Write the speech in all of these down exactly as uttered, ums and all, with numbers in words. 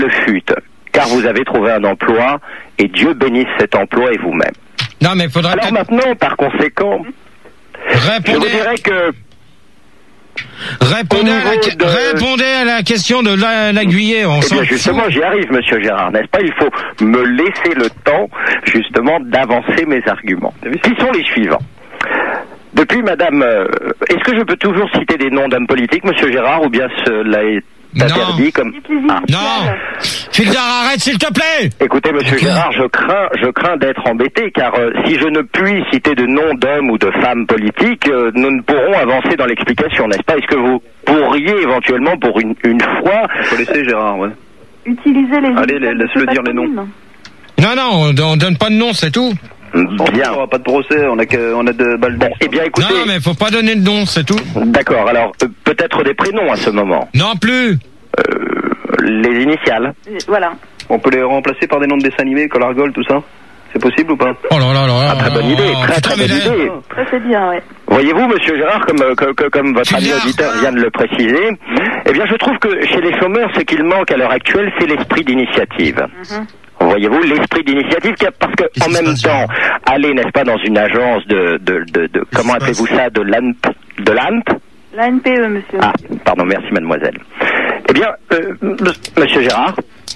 le fut, car vous avez trouvé un emploi, et Dieu bénisse cet emploi et vous-même. Non, mais faudra Alors maintenant, par conséquent, répondez... je vous dirais que... Répondez à, la, de... répondez à la question de l'Aiguillé. On eh bien, justement, j'y arrive, monsieur Gérard, n'est-ce pas? Il faut me laisser le temps, justement, d'avancer mes arguments. Qui sont les suivants? Depuis, madame, euh, est-ce que je peux toujours citer des noms d'hommes politiques, monsieur Gérard, ou bien cela est interdit non. comme... Ah. Non. Fildar, arrête, s'il te plaît. Écoutez, monsieur okay. Gérard, je crains, je crains d'être embêté, car euh, si je ne puis citer de noms d'hommes ou de femmes politiques, euh, nous ne pourrons avancer dans l'explication, n'est-ce pas? Est-ce que vous pourriez éventuellement, pour une, une fois... Il faut laisser Gérard, ouais. Utiliser les... Allez, laisse-le dire les noms. Non, non, on donne pas de nom, c'est tout. Bien. On n'aura pas de procès, on a, que, on a de balles d'or. Eh bien, écoutez... Non, mais faut pas donner de nom, c'est tout. D'accord, alors, euh, peut-être des prénoms à ce moment. Non plus. Euh, les initiales. Voilà. On peut les remplacer par des noms de dessins animés, Collargol, tout ça? C'est possible ou pas? Oh là là là là. Ah, très bonne idée, très putain, très bonne là... idée. Ça c'est bien, oui. Voyez-vous, monsieur Gérard, comme, comme, comme votre ami auditeur vient de le préciser, eh bien, je trouve que chez les chômeurs, ce qu'il manque à l'heure actuelle, c'est l'esprit d'initiative. Mm-hmm. Voyez-vous, l'esprit d'initiative, parce que en même temps, aller, n'est-ce pas, dans une agence de, de, de, de comment appelez-vous ça, de l'A N P, de l'A N P? L'A N P E, monsieur. Ah, pardon, merci, mademoiselle. Eh bien, euh, monsieur Gérard.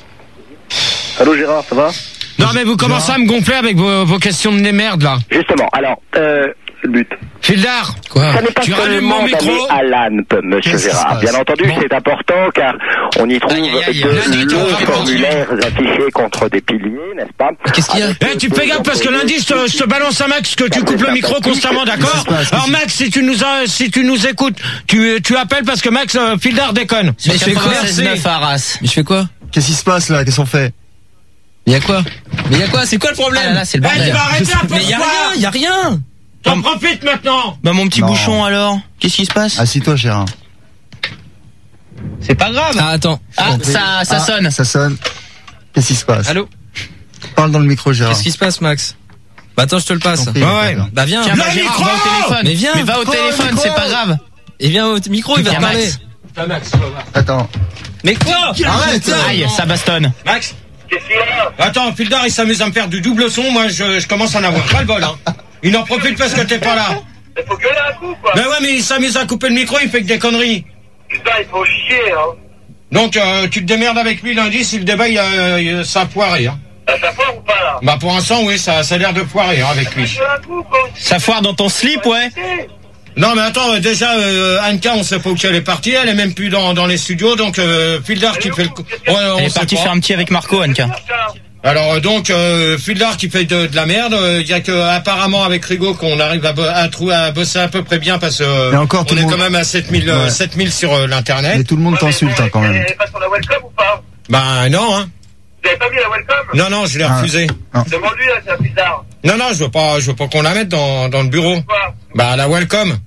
Allô, Gérard, ça va? Non, mais vous commencez à me gonfler avec vos, vos questions de merde, là. Justement, alors, euh... le but. Fildar, quoi? Ça n'est pas seulement d'aller à l'A N P, monsieur Gérard. Bien entendu, bon. C'est important car on y trouve aïe, aïe, aïe. de longs formulaires affichés contre des piliers, n'est-ce pas? Qu'est-ce qu'il y a? Eh, tu fais gaffe parce que lundi, je te, je te balance à Max que tu coupes le micro constamment, d'accord? Alors Max, si tu nous as, si tu nous écoutes, tu, tu appelles parce que Max, euh, Fildar déconne. Mais je fais quoi? Mais je fais quoi? Qu'est-ce qui se passe là? Qu'est-ce qu'on fait? Mais y'a quoi? Mais y'a quoi? C'est quoi le problème? Ah là, là, c'est le bordel. Eh, tu vas arrêter un peu. Mais y'a rien, y'a rien. T'en profites maintenant. Bah mon petit non. bouchon alors, qu'est-ce qui se passe? Assis-toi, Gérard. C'est pas grave. Ah attends. Ah ça, ça ah, sonne. Ça sonne. Qu'est-ce qui se passe? Allô? Parle dans le micro, Gérard. Qu'est-ce qui se passe, Max? Bah attends, je te le passe. Prie, ah ouais. Bah viens. Tiens, bah, Gérard, va au téléphone. Mais viens. Mais va au téléphone, c'est pas grave. Et viens au micro, il va te parler. Ah, Max. Attends. Mais quoi? Arrête. Aïe, ça bastonne. Max. Attends, Fildar, il s'amuse à me faire du double son. Moi, je, je commence à en avoir pas le bol, hein. Il en profite parce que t'es pas là. Il faut gueuler un coup, quoi. Ben ouais, mais il s'amuse à couper le micro, il fait que des conneries. Putain, il faut chier, hein. Donc, euh, tu te démerdes avec lui lundi si le débat, il, euh, ça a foiré, hein. Ça, ça foire ou pas, là? Bah, pour l'instant, oui, ça, ça a l'air de foirer, hein, avec lui. Coup, quoi. Ça foire dans ton slip, ouais. Non, mais attends, déjà, euh, Anka, on sait pas où elle est partie, elle est même plus dans, dans les studios, donc, euh, Fildar qui fait le coup. Ouais, on elle est partie faire un petit avec Marco, Anka. Alors donc euh, Fildar qui fait de, de la merde, il euh, y a que apparemment avec Rigaud qu'on arrive à, à, trouver, à bosser à peu près bien parce que euh, encore, on est monde... quand même à sept mille, ouais. sept mille sur euh, l'internet. Mais tout le monde t'insulte hein, quand même. Elle est pas sur la welcome ou pas? Bah non hein. Vous avez pas mis la welcome? Non non, je l'ai ah. refusé. Ah. Demande-lui là, c'est un Fildar. Non non, je veux pas, je veux pas qu'on la mette dans dans le bureau. Quoi? Bah la welcome.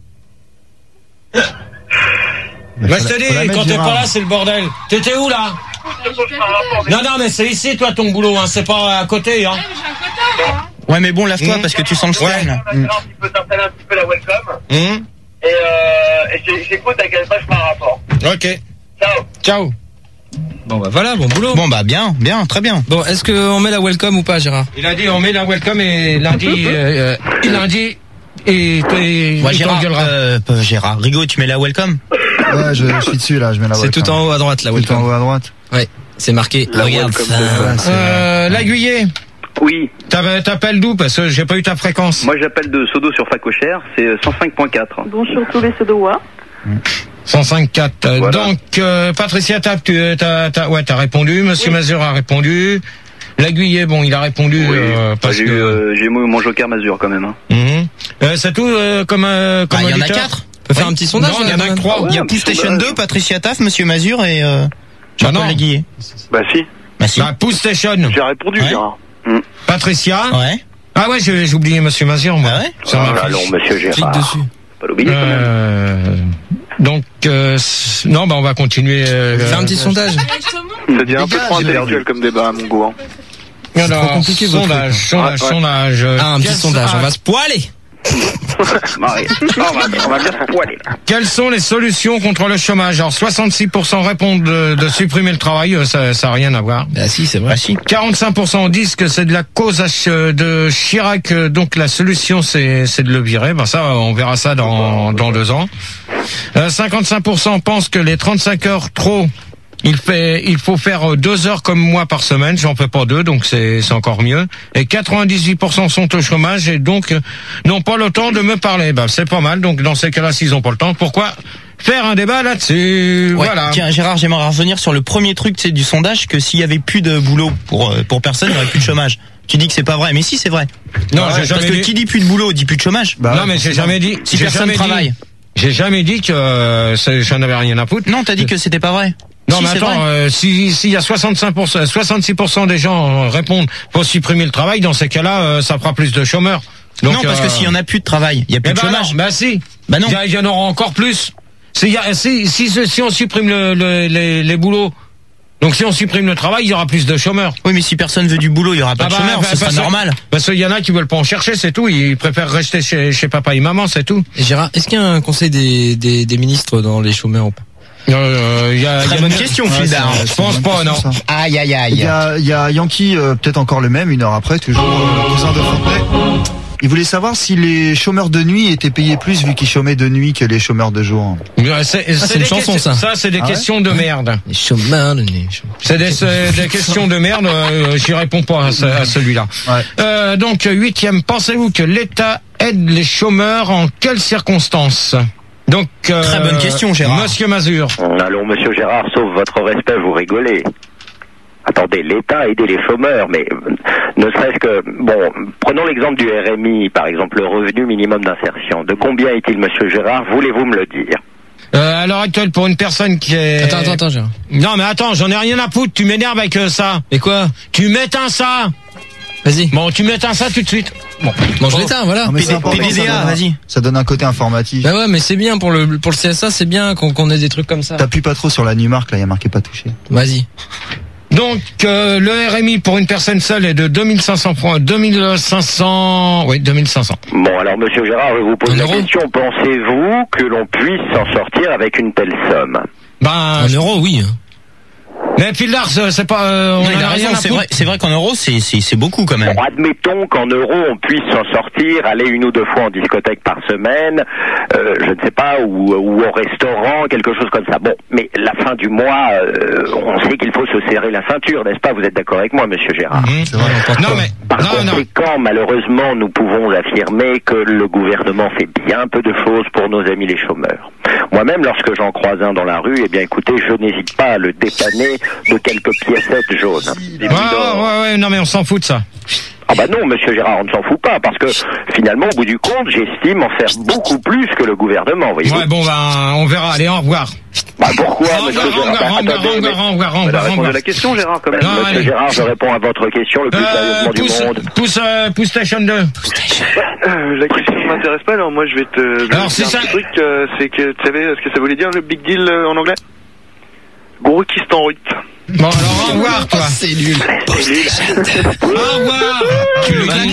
Mais bah, je te dis, quand t'es pas là, c'est le bordel. T'étais où là? Non, non, mais c'est ici, toi, ton boulot, hein. C'est pas à côté, hein. Ouais, mais bon, lave-toi, mmh. parce que tu sens le ouais. stern. Mmh. Tu peux t'installer un petit peu la welcome. Mmh. Et, euh, et j'écoute avec un vache par rapport. Ok. Ciao. Ciao. Bon, bah voilà, bon boulot. Bon, bah bien, bien, très bien. Bon, est-ce qu'on met la welcome ou pas, Gérard? Il a dit, on met la welcome et lundi, euh, euh, lundi, et, et, ouais, Gérard, euh, Gérard, Rigaud, tu mets la welcome? Ouais, je, je suis dessus là, je mets la welcome. C'est tout en haut à droite, la welcome. Tout en haut à droite. Ouais, c'est marqué. La regarde ça. Euh, l'Aiguillé. Oui. T'appelles d'où? Parce que j'ai pas eu ta fréquence. Moi, j'appelle de Sodo sur Facochère, c'est cent cinq point quatre. Bonjour tous les Sodois. cent cinq point quatre. Voilà. Donc, euh, Patricia, t'as, t'as, t'as, ouais, t'as répondu. Monsieur oui. Mazur a répondu. L'Aiguillé, bon, il a répondu. Oui. Euh, parce j'ai, que... euh, j'ai mon joker Mazur quand même. Hein. Mmh. Euh, c'est tout euh, comme euh, comme bah, il y en a quatre. On peut faire oui. un petit sondage. Non, il y en a que trois. Il y a PlayStation deux, Patricia Taff, Monsieur Mazur et euh, Jean-Paul L'Aiguillé. Bah si. Bah si. Bah PlayStation. J'ai répondu, ouais. Gérard. Mmh. Patricia. Ouais. Ah ouais, j'ai, j'ai oublié Monsieur Mazur, moi. Ah ouais. Sur ah, ma non, Monsieur Gérard. Clique dessus. Pas l'oublier quand même. Euh, donc euh, non, bah on va continuer. Euh, faire un petit euh, sondage. Ça devient un peu trop intellectuel comme débat à mon goût. Hein. Alors, sondage, sondage, ouais, ouais. sondage. Ah, un petit sondage, on va se poiler. Marie, on va, on va bien se poiler, là. Quelles sont les solutions contre le chômage? Alors, soixante-six pour cent répondent de, de supprimer le travail, ça, ça a rien à voir. Ah si, c'est vrai. Ah, si. quarante-cinq pour cent disent que c'est de la cause de Chirac, donc la solution c'est, c'est de le virer. Ben ça, on verra ça dans, dans deux ans. Euh, cinquante-cinq pour cent pensent que les trente-cinq heures trop, il fait, il faut faire deux heures comme moi par semaine. J'en fais pas deux, donc c'est, c'est encore mieux. Et quatre-vingt-dix-huit pour cent sont au chômage et donc n'ont pas le temps de me parler. Ben c'est pas mal. Donc dans ces cas-là, s'ils ont pas le temps, pourquoi faire un débat là-dessus? Ouais, voilà. Tiens, Gérard, j'aimerais revenir sur le premier truc, c'est du sondage, que s'il y avait plus de boulot pour pour personne, il y aurait plus de chômage. Tu dis que c'est pas vrai, mais si, c'est vrai. Non, ouais, j'ai jamais parce que dit... qui dit plus de boulot dit plus de chômage. Bah, non, mais j'ai jamais dit. Si j'ai personne jamais travaille. Dit, j'ai jamais dit que euh, j'en avais rien à foutre. Non, t'as dit que c'était pas vrai. Non, si, mais attends, euh, si s'il y a soixante-cinq pour cent, soixante-six pour cent des gens répondent pour supprimer le travail, dans ces cas-là, euh, ça fera plus de chômeurs. Donc, non, parce euh... que s'il y en a plus de travail, il y a plus eh de ben chômage. Non, bah si. Bah non. Il y, y en aura encore plus. Si, y a, si, si, si on supprime le, le, les, les boulots. Donc si on supprime le travail, il y aura plus de chômeurs. Oui, mais si personne veut du boulot, il y aura pas ah de bah, chômeurs, bah, ce sera normal. Parce qu'il y en a qui veulent pas en chercher, c'est tout. Ils préfèrent rester chez, chez papa et maman, c'est tout. Et Gérard, est-ce qu'il y a un conseil des, des, des ministres dans les chômeurs ou pas? Euh, y a, Très y a bonne une... question, ouais, Fildar. c'est- Je pense pas, non. ça. Aïe, aïe, aïe. Il y a, il y a Yankee, euh, peut-être encore le même, une heure après, toujours euh, cousin de Fontenay. Il voulait savoir si les chômeurs de nuit étaient payés plus vu qu'ils chômaient de nuit que les chômeurs de jour. C'est, c'est, Ah, c'est des une chanson, questions- ça. Ça, c'est des Ah ouais questions de merde. Les chômeurs, les chômeurs. C'est des, c'est des questions de merde. Euh, j'y réponds pas à, ce- à celui-là. Ouais. Euh, donc huitième. Pensez-vous que l'État aide les chômeurs en quelles circonstances? Donc euh, Très bonne question, Gérard. Monsieur Mazur. Allons, monsieur Gérard, sauf votre respect, vous rigolez. Attendez, l'État aider les chômeurs, mais euh, ne serait-ce que... Bon, prenons l'exemple du R M I, par exemple, le revenu minimum d'insertion. De combien est-il, monsieur Gérard? Voulez-vous me le dire? Euh, à l'heure actuelle, pour une personne qui est... Attends, attends, attends, Gérard. Non, mais attends, j'en ai rien à foutre. Tu m'énerves avec euh, ça. Et quoi? Tu m'éteins ça. Vas-y. Bon, tu m'éteins ça tout de suite. Bon, Bon, je l'éteins, voilà. Non, mais c'est P D- important, P D D A, ça donne un- vas-y. Ça donne un côté informatif. Bah ouais, mais c'est bien pour le, pour le C S A, c'est bien qu'on, qu'on ait des trucs comme ça. T'appuies pas trop sur la numarque, là, il y a marqué pas touché. Vas-y. donc euh, le R M I pour une personne seule est de deux mille cinq cents points, deux mille cinq cents, oui, deux mille cinq cents. Bon, alors, monsieur Gérard, je vous pose Un la euro question. Pensez-vous que l'on puisse s'en sortir avec une telle somme? Ben, Un euro, oui. mais Fildar, c'est c'est pas, euh, on Non, en il a a rien raison, à c'est foutre. vrai, c'est vrai qu'en euros, c'est, c'est, c'est beaucoup quand même. Bon, admettons qu'en euros, on puisse s'en sortir, aller une ou deux fois en discothèque par semaine, euh, je ne sais pas, ou, ou au restaurant, quelque chose comme ça. Bon, mais la fin du mois, euh, on sait qu'il faut se serrer la ceinture, n'est-ce pas? Vous êtes d'accord avec moi, monsieur Gérard? Mhm. C'est vrai, n'importe Non quoi. mais, Par non, non. conséquent, malheureusement, nous pouvons affirmer que le gouvernement fait bien peu de choses pour nos amis les chômeurs. Moi-même, lorsque j'en croise un dans la rue, eh bien, écoutez, je n'hésite pas à le dépanner de quelques piécettes jaunes. Des Ouais, bidons. ouais, ouais, ouais, non mais on s'en fout de ça. Ah bah non, monsieur Gérard, on ne s'en fout pas, parce que finalement, au bout du compte, j'estime en faire beaucoup plus que le gouvernement, voyez-vous. Ouais, bon, ben, on verra. Allez, au revoir. Bah pourquoi, Au monsieur revoir, au Gérard? revoir, Bah, au revoir, attendez, au mais- revoir, au revoir, au On a revoir, au répondu revoir. à la question, Gérard, quand même. Non, Monsieur allez. Gérard, je réponds à votre question le plus Euh, sérieusement du pousse, monde. pousse, euh, pousse Station deux. Euh, la question ne m'intéresse pas, alors moi je vais te... je vais Alors, te c'est dire un ça. petit truc, euh, c'est que, tu savais ce que ça voulait dire, le big deal euh, en anglais? Gouroukistan Ruit. Bon, alors, au revoir, toi. C'est nul. Au revoir. Tu le gagnes.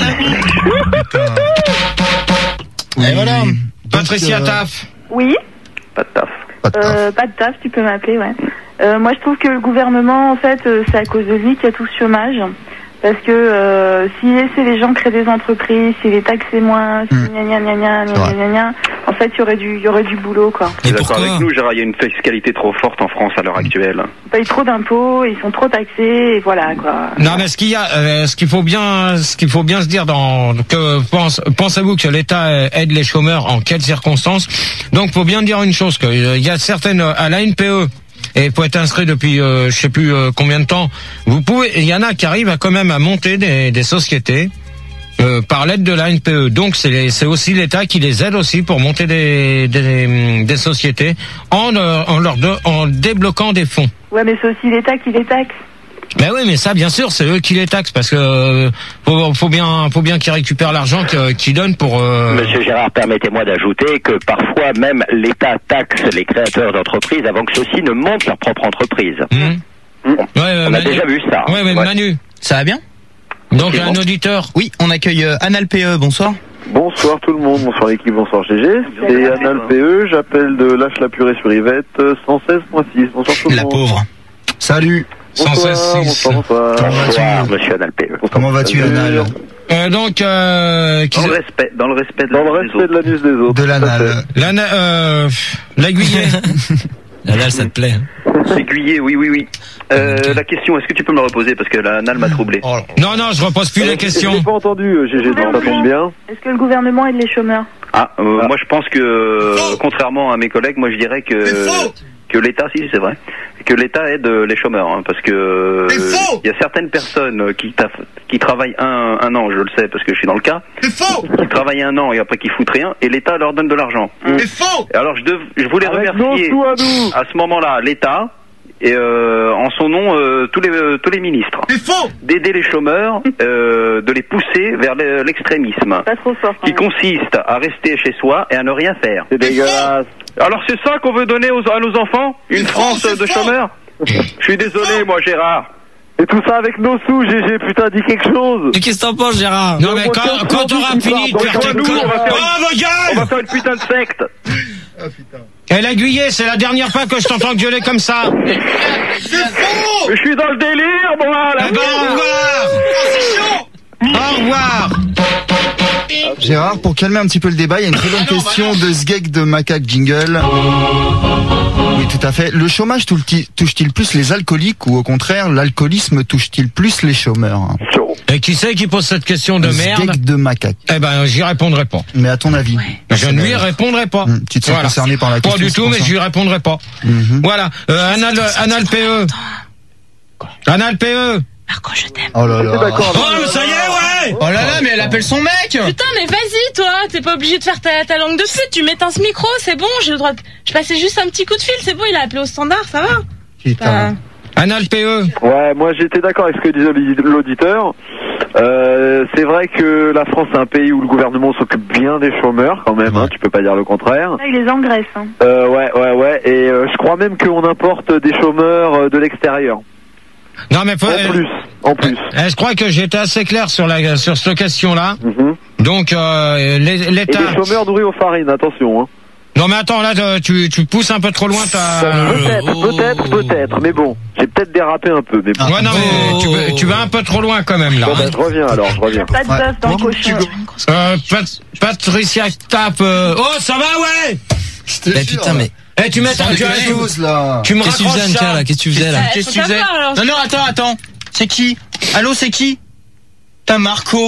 Oui. Et voilà. Donc, Patricia euh, Taff. Oui, Pas de taf. Pas de taf. euh, pas de taf, tu peux m'appeler, ouais. Euh, moi, je trouve que le gouvernement, en fait, euh, c'est à cause de lui qu'il y a tout ce chômage. Parce que euh, s'il laissait les gens créer des entreprises, s'il les taxait moins, si Hmm. gna gna gna gna gna Ouais. gna gna, en fait, il y aurait du, il y aurait du boulot, quoi. Et T'es d'accord pourquoi? avec nous, Gérard, il y a une fiscalité trop forte en France à l'heure actuelle. Ils payent trop d'impôts, ils sont trop taxés, et voilà, quoi. Non, mais ce qu'il y a, euh, ce qu'il faut bien, ce qu'il faut bien se dire dans, que pense, pensez-vous que l'État euh, aide les chômeurs en quelles circonstances? Donc, faut bien dire une chose, que euh, il y a certaines, à la N P E, et faut être inscrit depuis, euh, je sais plus euh, combien de temps. Vous pouvez, il y en a qui arrivent à quand même à monter des, des sociétés. Euh, par l'aide de la N P E. Donc c'est les- c'est aussi l'État qui les aide aussi pour monter des, des, des sociétés en, leur- en leur de- en débloquant des fonds. Ouais, mais c'est aussi l'État qui les taxe. Ben oui, mais ça, bien sûr, c'est eux qui les taxent parce que euh, faut, faut bien, faut bien qu'ils récupèrent l'argent que- qu'ils donnent pour. Euh... Monsieur Gérard, permettez-moi d'ajouter que parfois même l'État taxe les créateurs d'entreprises avant que ceux-ci ne montent leur propre entreprise. Mmh. On, Ouais, euh, on a Manu- déjà vu ça. Ouais, mais Ouais. Manu. Ça va bien? Donc Ok, un bon. auditeur. Oui, on accueille euh, Anal P E, bonsoir. Bonsoir tout le monde, bonsoir l'équipe, bonsoir G G. C'est Anal P E, j'appelle de Lâche la purée sur Yvette, cent seize point six. Bonsoir tout le La monde. pauvre. Salut. Bonsoir, cent seize bonsoir, bonsoir. Comment vas-tu, Bonsoir, monsieur Anal P E. Comment vas-tu, Anal? Euh, donc, euh, qui- Dans le respect, dans le respect de Dans la le des respect autres. de la news des autres. De l'anal. la, na- euh, l'aiguillet. Là, ça te plaît. Aiguillé, oui, oui, oui. Euh, la question, est-ce que tu peux me la reposer parce que la Nal m'a troublé. Non, non, je repose plus la Je question. l'ai pas entendu, euh, G G, donc ça tombe bien. Est-ce que le gouvernement aide les chômeurs? Ah, euh, moi je pense que, euh, contrairement à mes collègues, moi je dirais que que l'État, si c'est vrai, que l'État aide euh, les chômeurs, hein, parce que euh, il y a certaines personnes qui taff- qui travaillent un un an, je le sais parce que je suis dans le cas, qui travaillent un an et après qui foutent rien, et l'État leur donne de l'argent. Et alors je dev- je voulais Avec remercier nos sous à nous. à ce moment-là l'État et euh, en son nom euh, tous les euh, tous les ministres d'aider les chômeurs, euh, de les pousser vers le- l'extrémisme Pas trop fort. quand qui même. consiste à rester chez soi et à ne rien faire. C'est dégueulasse. Alors c'est ça qu'on veut donner aux, à nos enfants? Une France de chômeurs? Je suis désolé moi Gérard. Et tout ça avec nos sous, G G, putain, dis quelque chose. Et qu'est-ce que t'en penses, Gérard? Non, mais quand, quand t'auras fini de faire tes nous, on va faire Oh, une- ma On gueule! va faire une putain de secte. Eh, l'aiguillet, c'est la dernière fois que je t'entends gueuler comme ça. Mais je suis dans le délire moi là. Eh ben, au revoir! Au revoir! Gérard, pour calmer un petit peu le débat, il y a une très bonne question de Sgeg de Macaque Jingle. Oui, tout à fait. Le chômage touche-t-il touche-t-il plus les alcooliques ou au contraire, l'alcoolisme touche-t-il plus les chômeurs? Et qui c'est qui pose cette question de merde? Sgeg de Macaque. Eh ben, j'y répondrai pas. Mais à ton avis? Je ne lui répondrai pas. Hum, Tu te sens Voilà. concerné par la Pas question? du c'est tout, pour mais ça. je lui répondrai pas. Mhm. Voilà. Euh, Anal, Anal P E. Anal P E. Marco, je t'aime. Oh là là. D'accord. Oh, ça y est, ouais! Oh là là, mais elle appelle son mec. Putain, mais vas-y, toi, t'es pas obligé de faire ta, ta langue de pute, tu mets ce micro, c'est bon, j'ai le droit de... Je passais juste un petit coup de fil, c'est bon, il a appelé au standard, ça va. Putain. Anal P E. Ouais, moi j'étais d'accord avec ce que disait l'audi- l'auditeur. Euh, c'est vrai que la France c'est un pays où le gouvernement s'occupe bien des chômeurs quand même, hein, tu peux pas dire le contraire. Là, il les engraisse. Hein. Euh, ouais, ouais, ouais, et euh, je crois même qu'on importe des chômeurs euh, de l'extérieur. Non, mais faut, En euh, plus, en plus. euh, je crois que j'étais assez clair sur la, sur cette question-là. Mhm. Donc, euh, l'É- Et l'État. des chômeurs nourris aux farines, attention. Hein. Non, mais attends, là, tu, tu pousses un peu trop loin ta. Peut-être, peut-être, peut-être, mais bon, j'ai peut-être dérapé un peu, mais bon. Ouais, non, mais tu, vas- tu vas un peu trop loin quand même, là. Bon, ben, je reviens alors, je reviens. Pas de Ouais. bœuf dans le Bon, cochon. tu- Euh, Pat- Patricia tape. euh, Oh, ça va, ouais! Bah putain, mais. Eh, tu m'as Sans tu, quelque chose, là. tu me Qu'est-ce que tu faisais, raccroches Anka, ça. là? Qu'est-ce que tu faisais, là? Euh, Qu'est-ce faut que tu faisais? savoir, alors. Non, non, attends, attends. C'est qui? Allô, c'est qui? T'as Marco.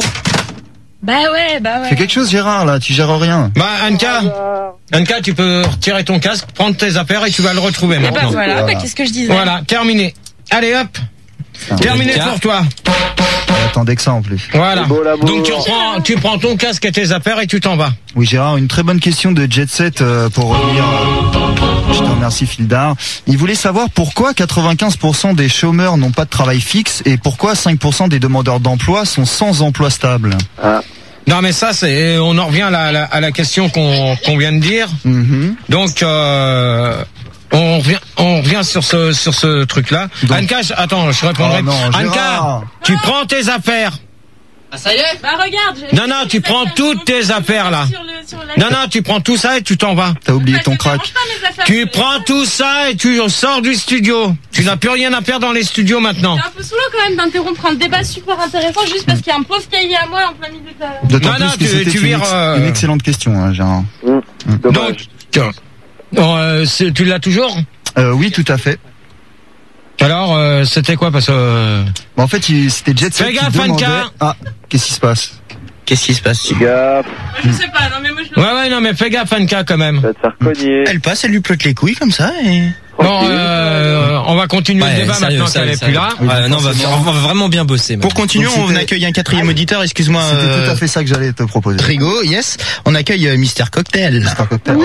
Bah ouais, bah ouais. Fais quelque chose, Gérard, là. Tu gères rien. Bah, Anka, Anka, tu peux retirer ton casque, prendre tes affaires et tu vas le retrouver Et bah maintenant. voilà, Voilà. bah qu'est-ce que je disais? Voilà, terminé. Allez, hop. Terminé Anka. pour toi. Attendez que ça en plus. Voilà. C'est beau, l'amour. Donc tu prends, tu prends ton casque et tes affaires et tu t'en vas. Oui, Gérard, une très bonne question de Jet Set euh, pour revenir. euh, je te remercie, Fildar. Il voulait savoir pourquoi quatre-vingt-quinze pour cent des chômeurs n'ont pas de travail fixe et pourquoi cinq pour cent des demandeurs d'emploi sont sans emploi stable. Non, mais ça, c'est, on en revient à la, à la, à la question qu'on qu'on vient de dire. Mhm. Donc, euh, on revient, on revient sur ce, sur ce truc-là. Donc- Anka, je- attends, je répondrai. Oh non, Anka, Gérard. tu prends tes affaires. Ah, ça y est? Bah regarde. j'ai- Non, non, tu prends toutes tes affaires, là. Sur le- sur la- Non, non, tu prends tout ça et tu t'en vas. T'as oublié Bah, ton ça crack. dérange pas, mes affaires, Tu c'est- prends tout ça et tu sors du studio. Tu n'as plus rien à faire dans les studios maintenant. C'est un peu saoulant quand même d'interrompre un débat super intéressant juste parce qu'il y a un pauvre cahier à moi en plein milieu de la... D'autant Non, non, plus que tu- c'était tu une, vires, ex- euh, une excellente question, hein, Gérard. Dommage. Donc, euh, c'est- tu l'as toujours? Euh, oui, tout à fait. Alors, euh, c'était quoi parce que euh, Bon, en fait, il- c'était Jet Set Fais qui gaffe, demandait... Anka. Ah, qu'est-ce qui se passe? Qu'est-ce qui se passe? Gaffe, Je sais pas, non mais moi je le... ouais, ouais, non, mais fais gaffe, Anka, quand même. ça va te faire cogner. Elle passe, elle lui plotte les couilles comme ça et... Bon, euh, on va continuer le débat sérieux, maintenant qu'elle sérieux, est plus là. sérieux. Ouais, non, on va, faire- on va vraiment bien bosser. Pour continuer, Donc, on c'était- accueille un quatrième auditeur, excuse-moi. C'était euh, tout à fait ça que j'allais te proposer. Trigo, yes. On accueille euh, Mister Cocktail. C'est un cocktail.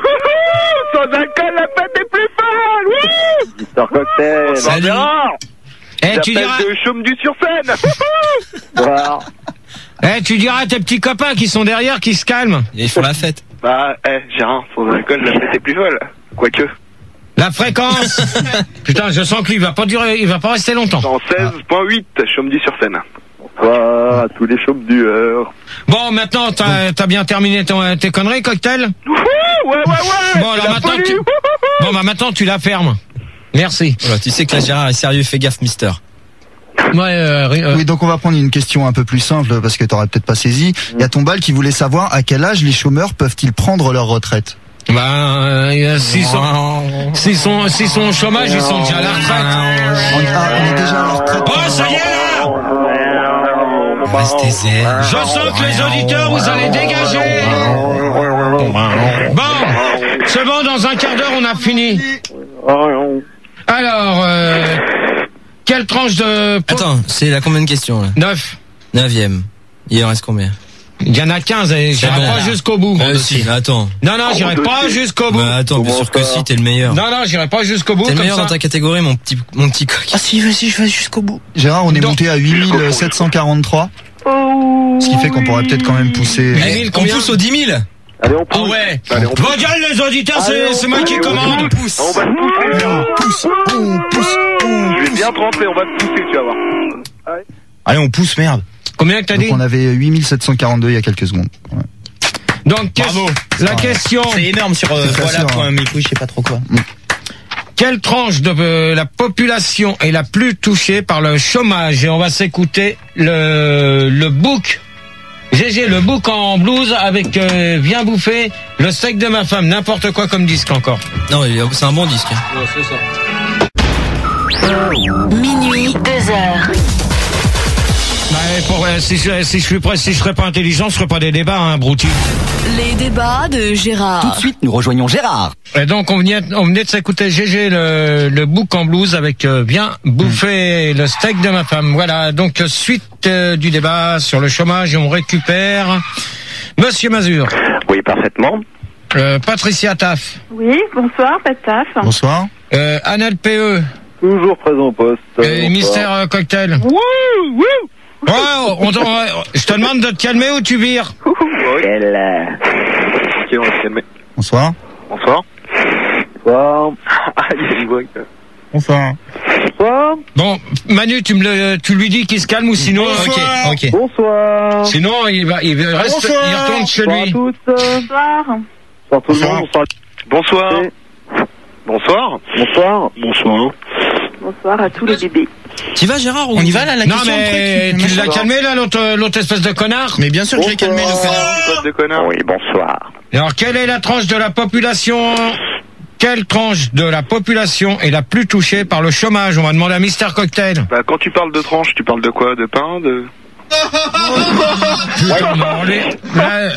Sans alcool, la fête est plus folle. Oui. Mister Cocktail. Salut. Gérard, Eh, tu diras, j'appelle de Chaume du sur scène. Voilà. eh, tu diras à tes petits copains qui sont derrière qui se calment. Ils font la fête. Bah, eh, Gérard, sans alcool, la fête est plus folle. Quoique, La fréquence. Putain, je sens que lui, il va pas durer, il va pas rester longtemps. cent seize virgule huit, Chaume du sur scène. bonsoir à tous les chômeurs. Bon, maintenant, t'as, t'as bien terminé ton, tes conneries, Cocktail? Ouais, ouais, ouais. Bon, alors maintenant, tu, bon, bah, maintenant, tu la fermes. Merci. Voilà, tu sais que là, Gérard est sérieux, fais gaffe, mister. Ouais, euh, euh, Oui, donc on va prendre une question un peu plus simple parce que t'aurais peut-être pas saisi. Il y a Tombal qui voulait savoir à quel âge les chômeurs peuvent-ils prendre leur retraite. bah, euh, s'ils sont, s'ils sont, s'ils sont au chômage, ils sont déjà à la retraite. On, ah, on est déjà à la retraite. Oh, ça y est, là! Restez zen. Je sens que les auditeurs, vous allez dégager. Bon, c'est bon, dans un quart d'heure, on a fini. Alors, euh, quelle tranche de... Attends, c'est la combien de questions, là? Neuf. Neuvième. Il en reste combien? Il y en a quinze et j'irai bon. pas jusqu'au bout. Euh, si, attends. Non, non, j'irai pas jusqu'au bout. Bah, attends, bien sûr que si, t'es le meilleur. Non, non, j'irai pas jusqu'au bout. T'es le comme meilleur ça. dans ta catégorie, mon petit, mon petit coq. Ah si, vas-y, je vais jusqu'au bout. Gérard, on est Donc- monté à huit mille sept cent quarante-trois. Oh, Ce qui fait qu'on pourrait peut-être quand même pousser. Eh, On pousse aux dix mille. Allez, on Ah pousse. ouais. Allez, on pousse. Vos gueules, les auditeurs, Allez, c'est, on c'est moi pousse. qui commande. On va te pousser. On pousse, on pousse, on Je vais bien te rentrer, on va te pousser, tu vas voir. Allez, on pousse, merde. Combien que t'as Donc dit? on avait huit mille sept cent quarante-deux il y a quelques secondes. Ouais. Donc, qu'est- Bravo. la question, C'est énorme sur euh, C'est très voilà sûr, point hein. mes couilles, je sais pas trop quoi. quelle tranche de euh, la population est la plus touchée par le chômage? Et on va s'écouter le, le book. G G, le book en blues avec euh, Viens bouffer le steak de ma femme, n'importe quoi comme disque encore. Non, il est- c'est un bon disque. hein. Minuit, deux heures. Bah, pour, euh, si, je, si je suis prêt, si je serais pas intelligent, ce serait pas des débats, hein, Brouti. Les débats de Gérard. Tout de suite, nous rejoignons Gérard. Et donc on venait, on venait de s'écouter G G le, le book en blues avec euh, Viens bouffer le steak de ma femme. Voilà, donc euh, suite euh, du débat sur le chômage, on récupère Monsieur Mazur. Oui, parfaitement. Euh, Patricia Taff. Oui, bonsoir, pas de taf. Bonsoir. Euh, Annel P E. Toujours présent au poste. Et Mister euh, Cocktail. Wouh, wouh. Oh, on, on- je te demande de te calmer ou tu vires. Quelle, euh, Ok, on va se calmer. Bonsoir. Bonsoir. Bonsoir. Ah, il y a une voix. Bonsoir. Bonsoir. Bon, Manu, tu me le, tu lui dis qu'il se calme ou sinon, Ok, ok. Bonsoir. sinon il va, il reste, Bonsoir. il retourne chez Bonsoir lui. à tous. Bonsoir. Bonsoir tout le monde. Bonsoir. Bonsoir. Bonsoir. Bonsoir. Bonsoir à tous les bébés. Tu vas, Gérard, ou... On y va là, la Non question mais le truc tu l'as Bonsoir. calmé là, l'autre, l'autre espèce de connard. Mais bien sûr que j'ai calmé le connard. Pote de connard. oui, bonsoir. Alors, quelle est la tranche de la population Quelle tranche de la population est la plus touchée par le chômage? On va demander à Mister Cocktail. Bah, quand tu parles de tranche, tu parles de quoi? De pain? De... Putain, mais on est- là,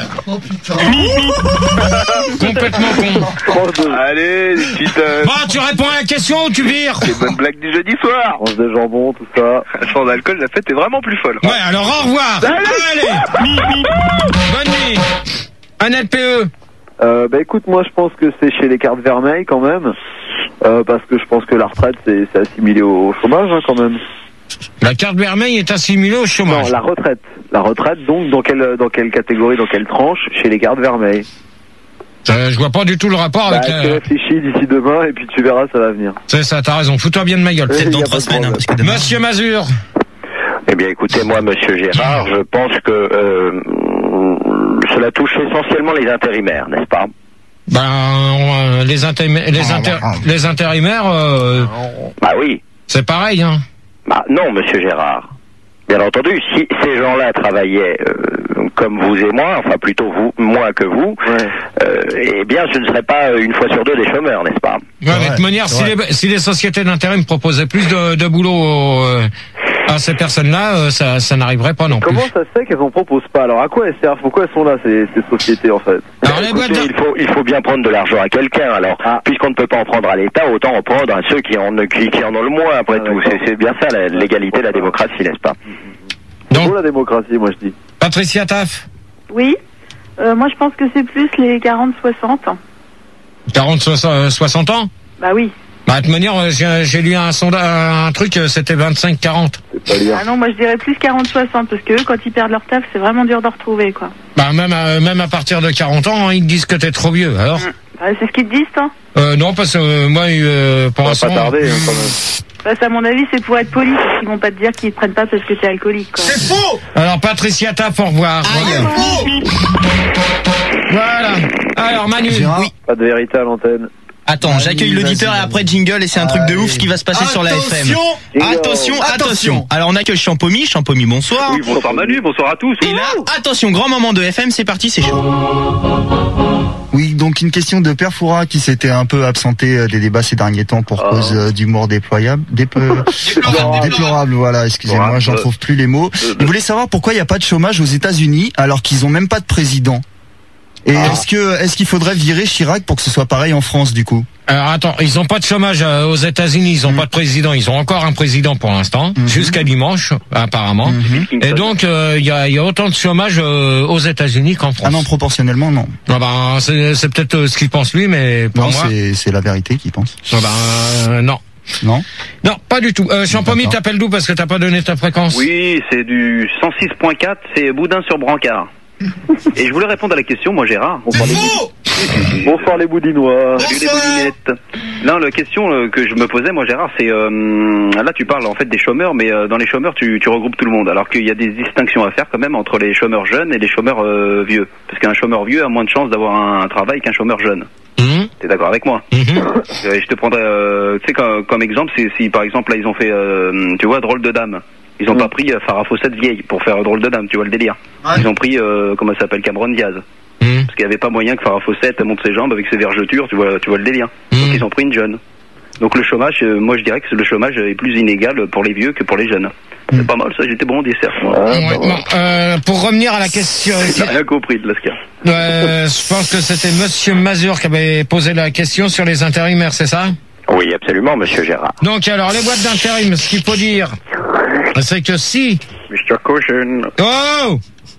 complètement con. Allez, les petites, euh, Bon, tu réponds à la question ou tu vires? les bonnes blagues du jeudi soir. Tranche de jambon, tout ça. Sans alcool, la fête est vraiment plus folle. Ouais, alors au revoir. Allez, bonne nuit. Annette P E. Euh, bah écoute, moi je pense que c'est chez les cartes vermeilles quand même. Euh, parce que je pense que la retraite c'est c'est assimilé au, au chômage hein, quand même. La carte vermeille est assimilée au Non, chômage. la retraite. La retraite donc dans quelle dans quelle catégorie, dans quelle tranche? Chez les cartes vermeilles. Euh, je vois pas du tout le rapport Bah, avec tu la... réfléchis d'ici demain et puis tu verras, ça va venir. C'est ça, t'as raison. Fous-toi bien de ma gueule. Euh, Peut-être y dans a trois pas de semaines, hein, problème. parce que demain. Monsieur Mazur. Eh bien, écoutez, moi, Monsieur Gérard, je pense que euh, cela touche essentiellement les intérimaires, n'est-ce pas? Ben, euh, les, intérim- les, inter- les intérimaires, euh, Bah oui. c'est pareil, hein. Bah non, Monsieur Gérard. Bien entendu, si ces gens-là travaillaient euh, comme vous et moi, enfin plutôt vous, moins que vous, Ouais. euh, eh bien, ce ne serait pas euh, une fois sur deux des chômeurs, n'est-ce pas? Ouais, de toute manière, si les, si les sociétés d'intérim proposaient plus de, de boulot euh, à ces personnes-là, euh, ça, ça n'arriverait pas non plus. Comment ça se fait qu'elles en proposent pas? Alors à quoi elles servent? Pourquoi elles sont là ces, ces sociétés en fait? Alors, les Écoutez, boîtes de- il faut il faut bien prendre de l'argent à quelqu'un. Alors, Ah. puisqu'on ne peut pas en prendre à l'État, autant en prendre à ceux qui en qui, qui en ont le moins. Après Ah, tout, d'accord. c'est c'est bien ça la- l'égalité, la démocratie, n'est-ce pas? C'est Donc- beau la démocratie, moi je dis. Patricia Taff, Oui. Euh, moi, je pense que c'est plus les quarante soixante. quarante, soixante ans. Bah oui. Bah, de toute manière, euh, j'ai j'ai lu un sondage, un truc, euh, c'était vingt-cinq quarante. C'est pas lire. Ah non, moi, je dirais plus quarante soixante parce que eux, quand ils perdent leur taf, c'est vraiment dur de retrouver, quoi. Bah, même, à- même à partir de quarante ans, hein, ils te disent que t'es trop vieux. Alors, Bah, c'est ce qu'ils te disent, toi. euh, non, parce que euh, moi, euh, pour Ça va l'instant, pas tarder hein, quand même. Parce à mon avis, c'est pour être poli, parce qu'ils vont pas te dire qu'ils te prennent pas parce que t'es alcoolique, quoi. C'est faux! Alors, Patricia Taff, au revoir. Aïe, faux! Voilà. Alors, Manu. Oui. Pas de vérité à l'antenne. Attends, j'accueille l'auditeur et après jingle et c'est un truc de ouf ce qui va se passer sur la F M. Attention, attention. Alors on accueille Champomy, Champomy, bonsoir. Oui, bonsoir Manu, bonsoir à tous. Et là, attention, grand moment de F M, c'est parti, c'est chaud. Oui, donc une question de Père Foura qui s'était un peu absenté euh, des débats ces derniers temps pour Oh. cause euh, d'humour déployable. Dép déplorable, déplorable, voilà, excusez-moi, j'en trouve plus les mots. Il voulait savoir pourquoi il n'y a pas de chômage aux États-Unis alors qu'ils ont même pas de président. Et Ah. est-ce que est-ce qu'il faudrait virer Chirac pour que ce soit pareil en France du coup? Alors attends, ils ont pas de chômage euh, aux États-Unis, ils ont Mmh. pas de président, ils ont encore un président pour l'instant, Mmh. jusqu'à dimanche apparemment. Mmh. Et donc il euh, y, a, y a autant de chômage euh, aux États-Unis qu'en France. Ah non, proportionnellement non. Ah ben, c'est c'est peut-être euh, ce qu'il pense lui, mais pour Non, moi, c'est c'est la vérité qu'il pense. ah ben, euh, non. Non. Non, pas du tout. Euh, Champomy, t'appelles d'où parce que t'as pas donné ta fréquence? Oui, c'est du cent six point quatre, c'est Boudin sur Brancard. Et je voulais répondre à la question, moi Gérard. Bonsoir les, boudi- Bonsoir les boudinois. Salut les boudinettes. Non, la question euh, que je me posais, moi Gérard, c'est euh, là tu parles en fait des chômeurs, mais euh, dans les chômeurs tu, tu regroupes tout le monde, alors qu'il y a des distinctions à faire quand même entre les chômeurs jeunes et les chômeurs euh, vieux, parce qu'un chômeur vieux a moins de chances d'avoir un, un travail qu'un chômeur jeune. Mmh. T'es d'accord avec moi? Mmh. Euh, Je te prendrais, euh, tu sais, comme, comme exemple, si, si par exemple là ils ont fait, euh, tu vois, Drôle de Dame. Ils ont Mm. pas pris euh, Farah Fawcett vieille pour faire Drôle de Dame, tu vois le délire. Ouais. Ils ont pris, euh, comment ça s'appelle, Cameron Diaz. Mmh. Parce qu'il y avait pas moyen que Farah Fawcett monte ses jambes avec ses vergetures, tu vois, tu vois le délire. Mmh. Donc ils ont pris une jeune. Donc le chômage, euh, moi je dirais que le chômage est plus inégal pour les vieux que pour les jeunes. C'est pas mal ça, j'étais bon au dessert. Moi. Ouais, bon, euh, pour revenir à la question, J'ai rien compris de l'Ascar. euh, je pense que c'était Monsieur Mazur qui avait posé la question sur les intérimaires, c'est ça? Oui, absolument, monsieur Gérard. Donc alors les boîtes d'intérim, ce qu'il faut dire, c'est que si... mister Caution. Oh,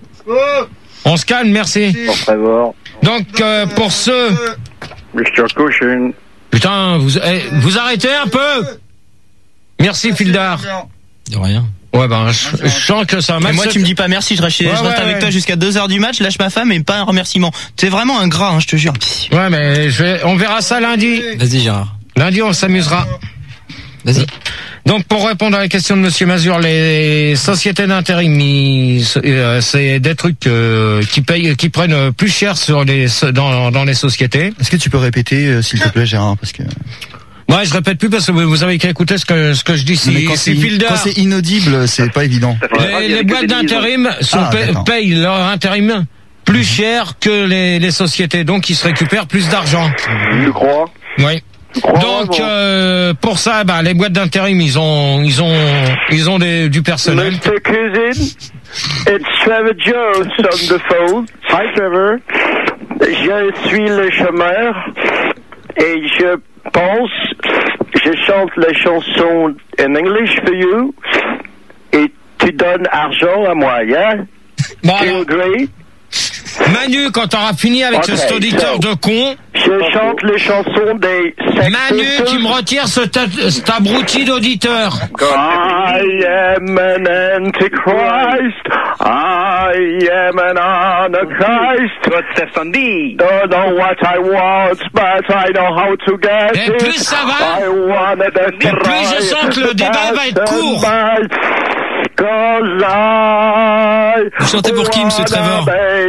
on se calme, merci. Pour Trevor. Donc euh, pour ceux... mister Caution. Putain, vous, eh, vous arrêtez un peu. Merci Fildar. De rien. Ouais ben, je, je sens que c'est un Et match... moi tu me dis pas merci, je reste, chez- Ouais, je reste ouais, avec ouais. toi jusqu'à deux heures du match, lâche ma femme et pas un remerciement. T'es vraiment un gras, hein, je te jure. Ouais mais je vais, on verra ça lundi. Vas-y, Gérard. Lundi on s'amusera. Vas-y. Donc pour répondre à la question de Monsieur Mazur, les sociétés d'intérim, ils- euh, c'est des trucs euh, qui payent, qui prennent plus cher sur les dans, dans les sociétés. Est-ce que tu peux répéter euh, s'il te plaît Gérard parce que Ouais, je répète plus parce que vous avez qu'à écouter ce que ce que je dis. Non, mais Si, quand si c'est Fildar, quand c'est inaudible, c'est pas évident. les, les boîtes d'intérim sont Ah, paye- d'accord. payent leur intérim plus cher que les, les sociétés, donc ils se récupèrent plus d'argent. Tu crois? Oui. Tu crois Donc vraiment? euh, pour ça, bah, les boîtes d'intérim, ils ont ils ont ils ont des, du personnel. mister Cousin, it's Trevor Jones on the phone. Hi Trevor. Je suis le chômeur et je pense, je chante la chanson in English for you et tu donnes argent à moi, yeah? Bon, Do you alors, agree? Manu, quand t'auras fini avec Ok, cet auditeur so- de con, Je chante les chansons des Sex Manu, Pistols. tu me retires ce ta- cet abruti d'auditeur. I am an antichrist. I am an anarchist. Don't know what I want, but I know how to get Et it. plus ça va, I wanna et plus je sens que le débat va être court. Cause I Vous chantez pour qui, monsieur Trevor?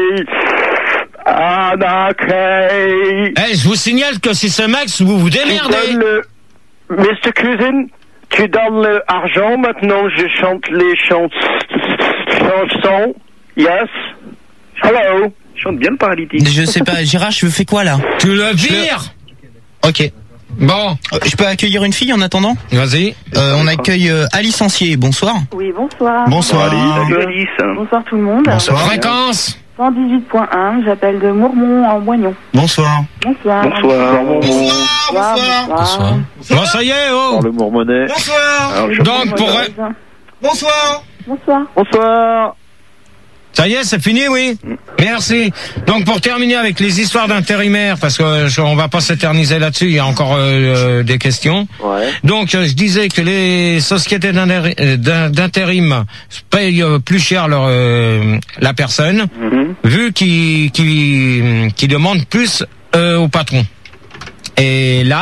Anarchy. Eh, je vous signale que si c'est Max, vous vous Tu démerdez. donnes le... mister Cousin, tu donnes l'argent, maintenant je chante les chans... chansons. Yes. Hello. Chante bien le paralytique. Je sais pas, Gérard, je fais quoi là? Tu le vires. Ok. Bon, Euh, Je peux accueillir une fille en attendant? vas-y. Euh, on accueille euh, Alice Ancier, bonsoir. Oui, bonsoir. Bonsoir. Salut Alice. Bonsoir tout le monde. Bonsoir. Fréquence. cent dix-huit point un, j'appelle de Mourmont en Moignon. Bonsoir. Bonsoir. Bonsoir. Bonsoir. Bonsoir. Bonsoir. Bon, ça y est, oh. Par le Mourmonnet. Alors, je- Donc pour Bonsoir. Bonsoir. Bonsoir. ça y est, c'est fini, oui. Merci. Donc pour terminer avec les histoires d'intérimaires, parce que euh, je- on va pas s'éterniser là-dessus, il y a encore euh, euh, des questions. Ouais. Donc euh, je disais que les sociétés d'intérim- euh, d'in- d'intérim payent euh, plus cher leur euh, la personne, Mhm. vu qu'ils qu'ils qu'ils demandent plus euh, au patron. Et là,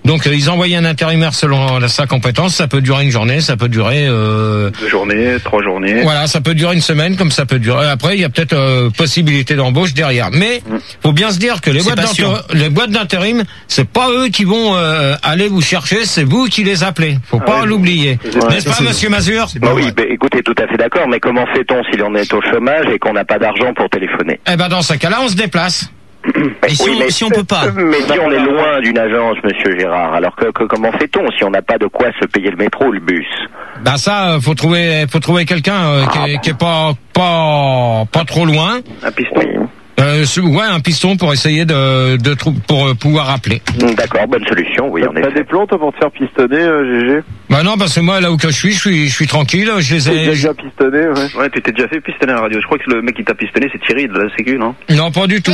Donc euh, ils envoyaient un intérimaire selon sa compétence. Ça peut durer une journée, ça peut durer euh, deux journées, trois journées. Voilà, ça peut durer une semaine, comme ça peut durer. Après, il y a peut-être euh, possibilité d'embauche derrière. Mais faut bien se dire que les C'est boîtes pas sûr. d'intérim, les boîtes d'intérim, c'est pas eux qui vont euh, aller vous chercher, c'est vous qui les appelez. Faut pas l'oublier, n'est-ce pas, Monsieur Mazur? Bah oui, bah, écoutez, tout à fait d'accord, mais comment fait-on si l'on est au chômage et qu'on n'a pas d'argent pour téléphoner? Eh ben dans ce cas-là, on se déplace. Et si, Oui, on, mais- si on peut pas Mais si on est loin d'une agence, Monsieur Gérard, alors que, que- comment fait-on si on n'a pas de quoi se payer le métro ou le bus? Ben ça, euh, faut trouver, faut trouver quelqu'un euh, qui, est, qui est pas, pas, pas trop loin. Un piston. Euh, ce- ouais, un piston pour essayer de, de trou- pour euh, pouvoir appeler. D'accord, bonne solution, oui, en T'as effet. des plans, toi, pour te faire pistonner, euh, G G? Bah non, parce que moi là où que je suis, je suis, je suis tranquille. Je les T'es ai. déjà pistonné, ouais. Ouais, tu t'es déjà fait pistonner à la radio. Je crois que le mec qui t'a pistonné, c'est Thierry de la Sécu, non? Non, pas du tout.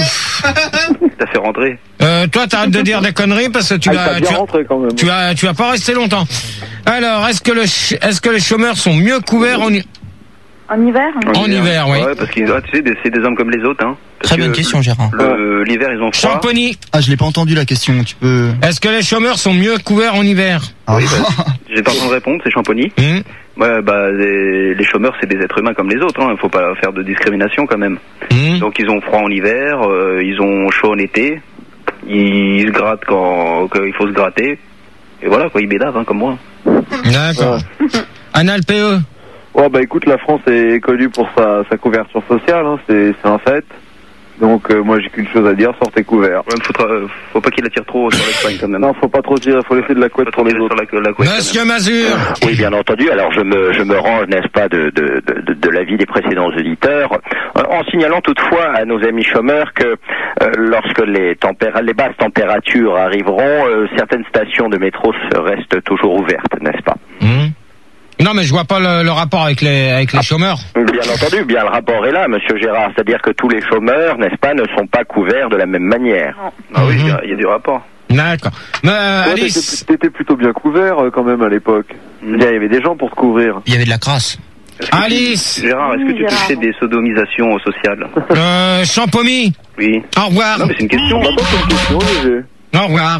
T'as fait rentrer. Euh, toi, t'arrêtes de dire des conneries parce que tu Ah, vas, t'as bien tu, vas- rentré quand même. tu vas, tu vas pas rester longtemps. Alors, est-ce que le, ch- est-ce que les chômeurs sont mieux couverts en, hi- En hiver? en hiver, oui. Ouais, parce qu'ils, ah, tu sais, des- c'est des hommes comme les autres, hein. Parce Très bonne que question, Gérard. le- L'hiver, ils ont froid. Champagny, Ah, je l'ai pas entendu la question. Tu peux. est-ce que les chômeurs sont mieux couverts en hiver? Ah. Oui, bah, j'ai pas besoin de répondre, c'est Champagny. Hum, Ouais, bah, les, les chômeurs, c'est des êtres humains comme les autres, hein. Faut pas faire de discrimination quand même. hum. Donc, ils ont froid en hiver, euh, ils ont chaud en été, ils se grattent quand, quand il faut se gratter. Et voilà, quoi, ils bédavent, hein, comme moi. D'accord. Anal P E. Ouais, bah écoute, la France est connue pour sa, sa couverture sociale, hein, c'est c'est un fait. Donc euh, moi j'ai qu'une chose à dire, sortez couverts. Ouais, mais faudra, euh, faut pas qu'il attire trop sur l'Espagne quand même. Non, faut pas trop tirer, faut laisser de la couette pour les autres. Sur la, la couette, quand Monsieur Mazur. Oui, bien entendu. Alors je me je me range, n'est-ce pas, de de de, de, de l'avis des précédents auditeurs, euh, en signalant toutefois à nos amis chômeurs que euh, lorsque les tempéra les basses températures arriveront, euh, certaines stations de métro se restent toujours ouvertes, n'est-ce pas? Hum. Non, mais je vois pas le, le rapport avec les, avec les chômeurs. Bien entendu, bien le rapport est là, Monsieur Gérard. C'est-à-dire que tous les chômeurs, n'est-ce pas, ne sont pas couverts de la même manière. Ah oui, il y a- il y, a du rapport. D'accord. Mais euh, Toi, Alice, t'étais- T'étais plutôt bien couvert euh, quand même à l'époque. Je veux dire, Il y avait des gens pour te couvrir. Il y avait de la crasse. Alice, Gérard, est-ce que Oui, tu Gérard. touchais des sodomisations sociales? euh, Champomy, Oui. au revoir. Non, mais c'est une question. Bah, toi, c'est une question, G G. Au revoir.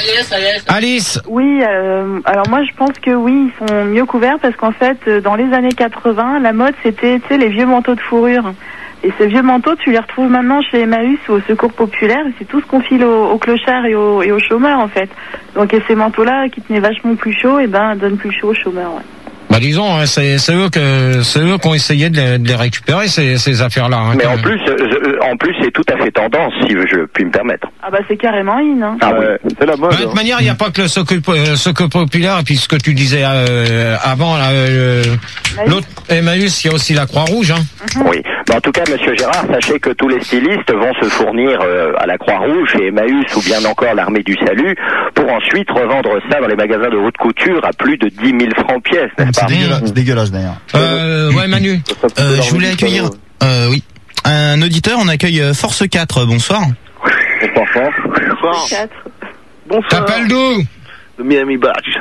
Alice, Oui, euh, alors moi je pense que oui, ils sont mieux couverts parce qu'en fait, euh, dans les années quatre-vingts, la mode c'était, tu sais, les vieux manteaux de fourrure. Et ces vieux manteaux, tu les retrouves maintenant chez Emmaüs ou au Secours Populaire, et c'est tout ce qu'on file aux, aux clochards et aux, et aux chômeurs en fait. Donc et ces manteaux-là qui tenaient vachement plus chaud, et ben donnent plus chaud aux chômeurs. Ouais. bah disons, hein, c'est c'est eux que c'est eux qui ont essayé de les, de les récupérer ces, ces affaires-là. Hein, Mais quand en même. plus, euh, je- en plus, c'est tout à fait tendance, si je puis me permettre. Ah bah c'est carrément in. Hein. Ah oui. Ouais, c'est la mode. De toute hein. manière, il n'y a pas que le Secours euh, Secours Populaire, et puis ce que tu disais euh, avant, là, euh, l'autre Emmaüs, il y a aussi la Croix-Rouge. Hein. Oui. Mais en tout cas, Monsieur Gérard, sachez que tous les stylistes vont se fournir euh, à la Croix-Rouge, chez Emmaüs ou bien encore l'Armée du Salut, pour ensuite revendre ça dans les magasins de haute couture à plus de dix mille francs pièce, n'est-ce C'est pas? dégueulasse, c'est dégueulasse d'ailleurs. Euh, ouais, Manu. Ça peut Euh, leur je voulais dire, accueillir, ça, euh, oui, un auditeur. On accueille euh, Force quatre. Bonsoir. Bonsoir, Franck. Bonsoir. Quatre. Bonsoir. T'appelles d'où? Le Miami Badge.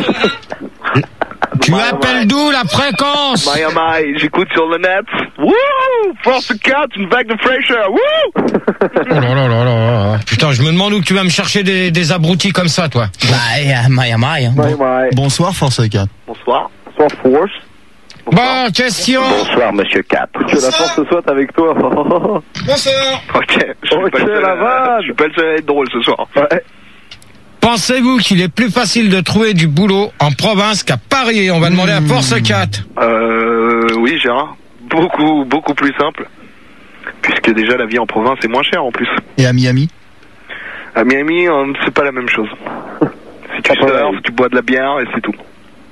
Tu appelles d'où la fréquence? Miami, j'écoute sur le net. Wouh! Force quatre, une vague de fraîcheur. Wouh! Oh là là là là. Putain, je me demande où tu vas me chercher des, des abrutis comme ça, toi. Bah, euh, Miami. Hein. Ouais, ouais. Bonsoir, Force quatre. Bonsoir. Bonsoir, Force. Bon, question. Bonsoir, Monsieur quatre. Que la force soit avec toi. Bonsoir. Ok. Je suis Ok, pas le seul la à- vanne. Je suis pas le seul à être drôle ce soir. Ouais. Pensez-vous qu'il est plus facile de trouver du boulot en province qu'à Paris? On va demander à Force quatre. Euh, oui, Gérard. Beaucoup, beaucoup plus simple. Puisque déjà la vie en province est moins chère en plus. Et à Miami? À Miami, euh, c'est pas la même chose. Si tu surfes, tu bois de la bière et c'est tout.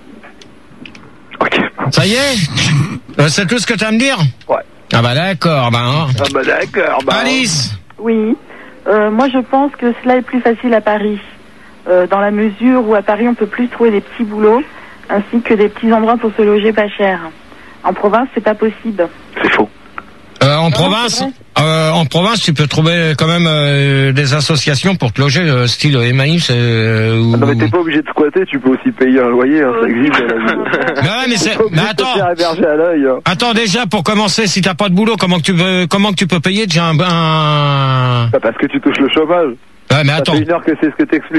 Ok. Ça y est? Euh, C'est tout ce que tu as à me dire? Ouais. Ah bah d'accord, bah hein. Ah bah d'accord. Bah, Alice. Oui, euh, moi je pense que cela est plus facile à Paris, euh, dans la mesure où à Paris on peut plus trouver des petits boulots, ainsi que des petits endroits pour se loger pas cher. En province, c'est pas possible. C'est faux. Euh, en Non, province, c'est vrai. euh, en province, tu peux trouver quand même euh, des associations pour te loger, euh, style Emmaüs. Euh, ou... Ah non, mais t'es pas obligé de squatter, tu peux aussi payer un loyer, hein, ça existe dans la vie. Mais ouais, mais T'es c'est. pas obligé Mais de te attends. faire héberger à l'œil. hein. Attends, déjà pour commencer, si t'as pas de boulot, comment que tu veux, comment que tu peux payer déjà un, un... Bah, parce que tu touches le chômage. Ouais, mais Ça attends. fait une heure que c'est ce que t'expliques.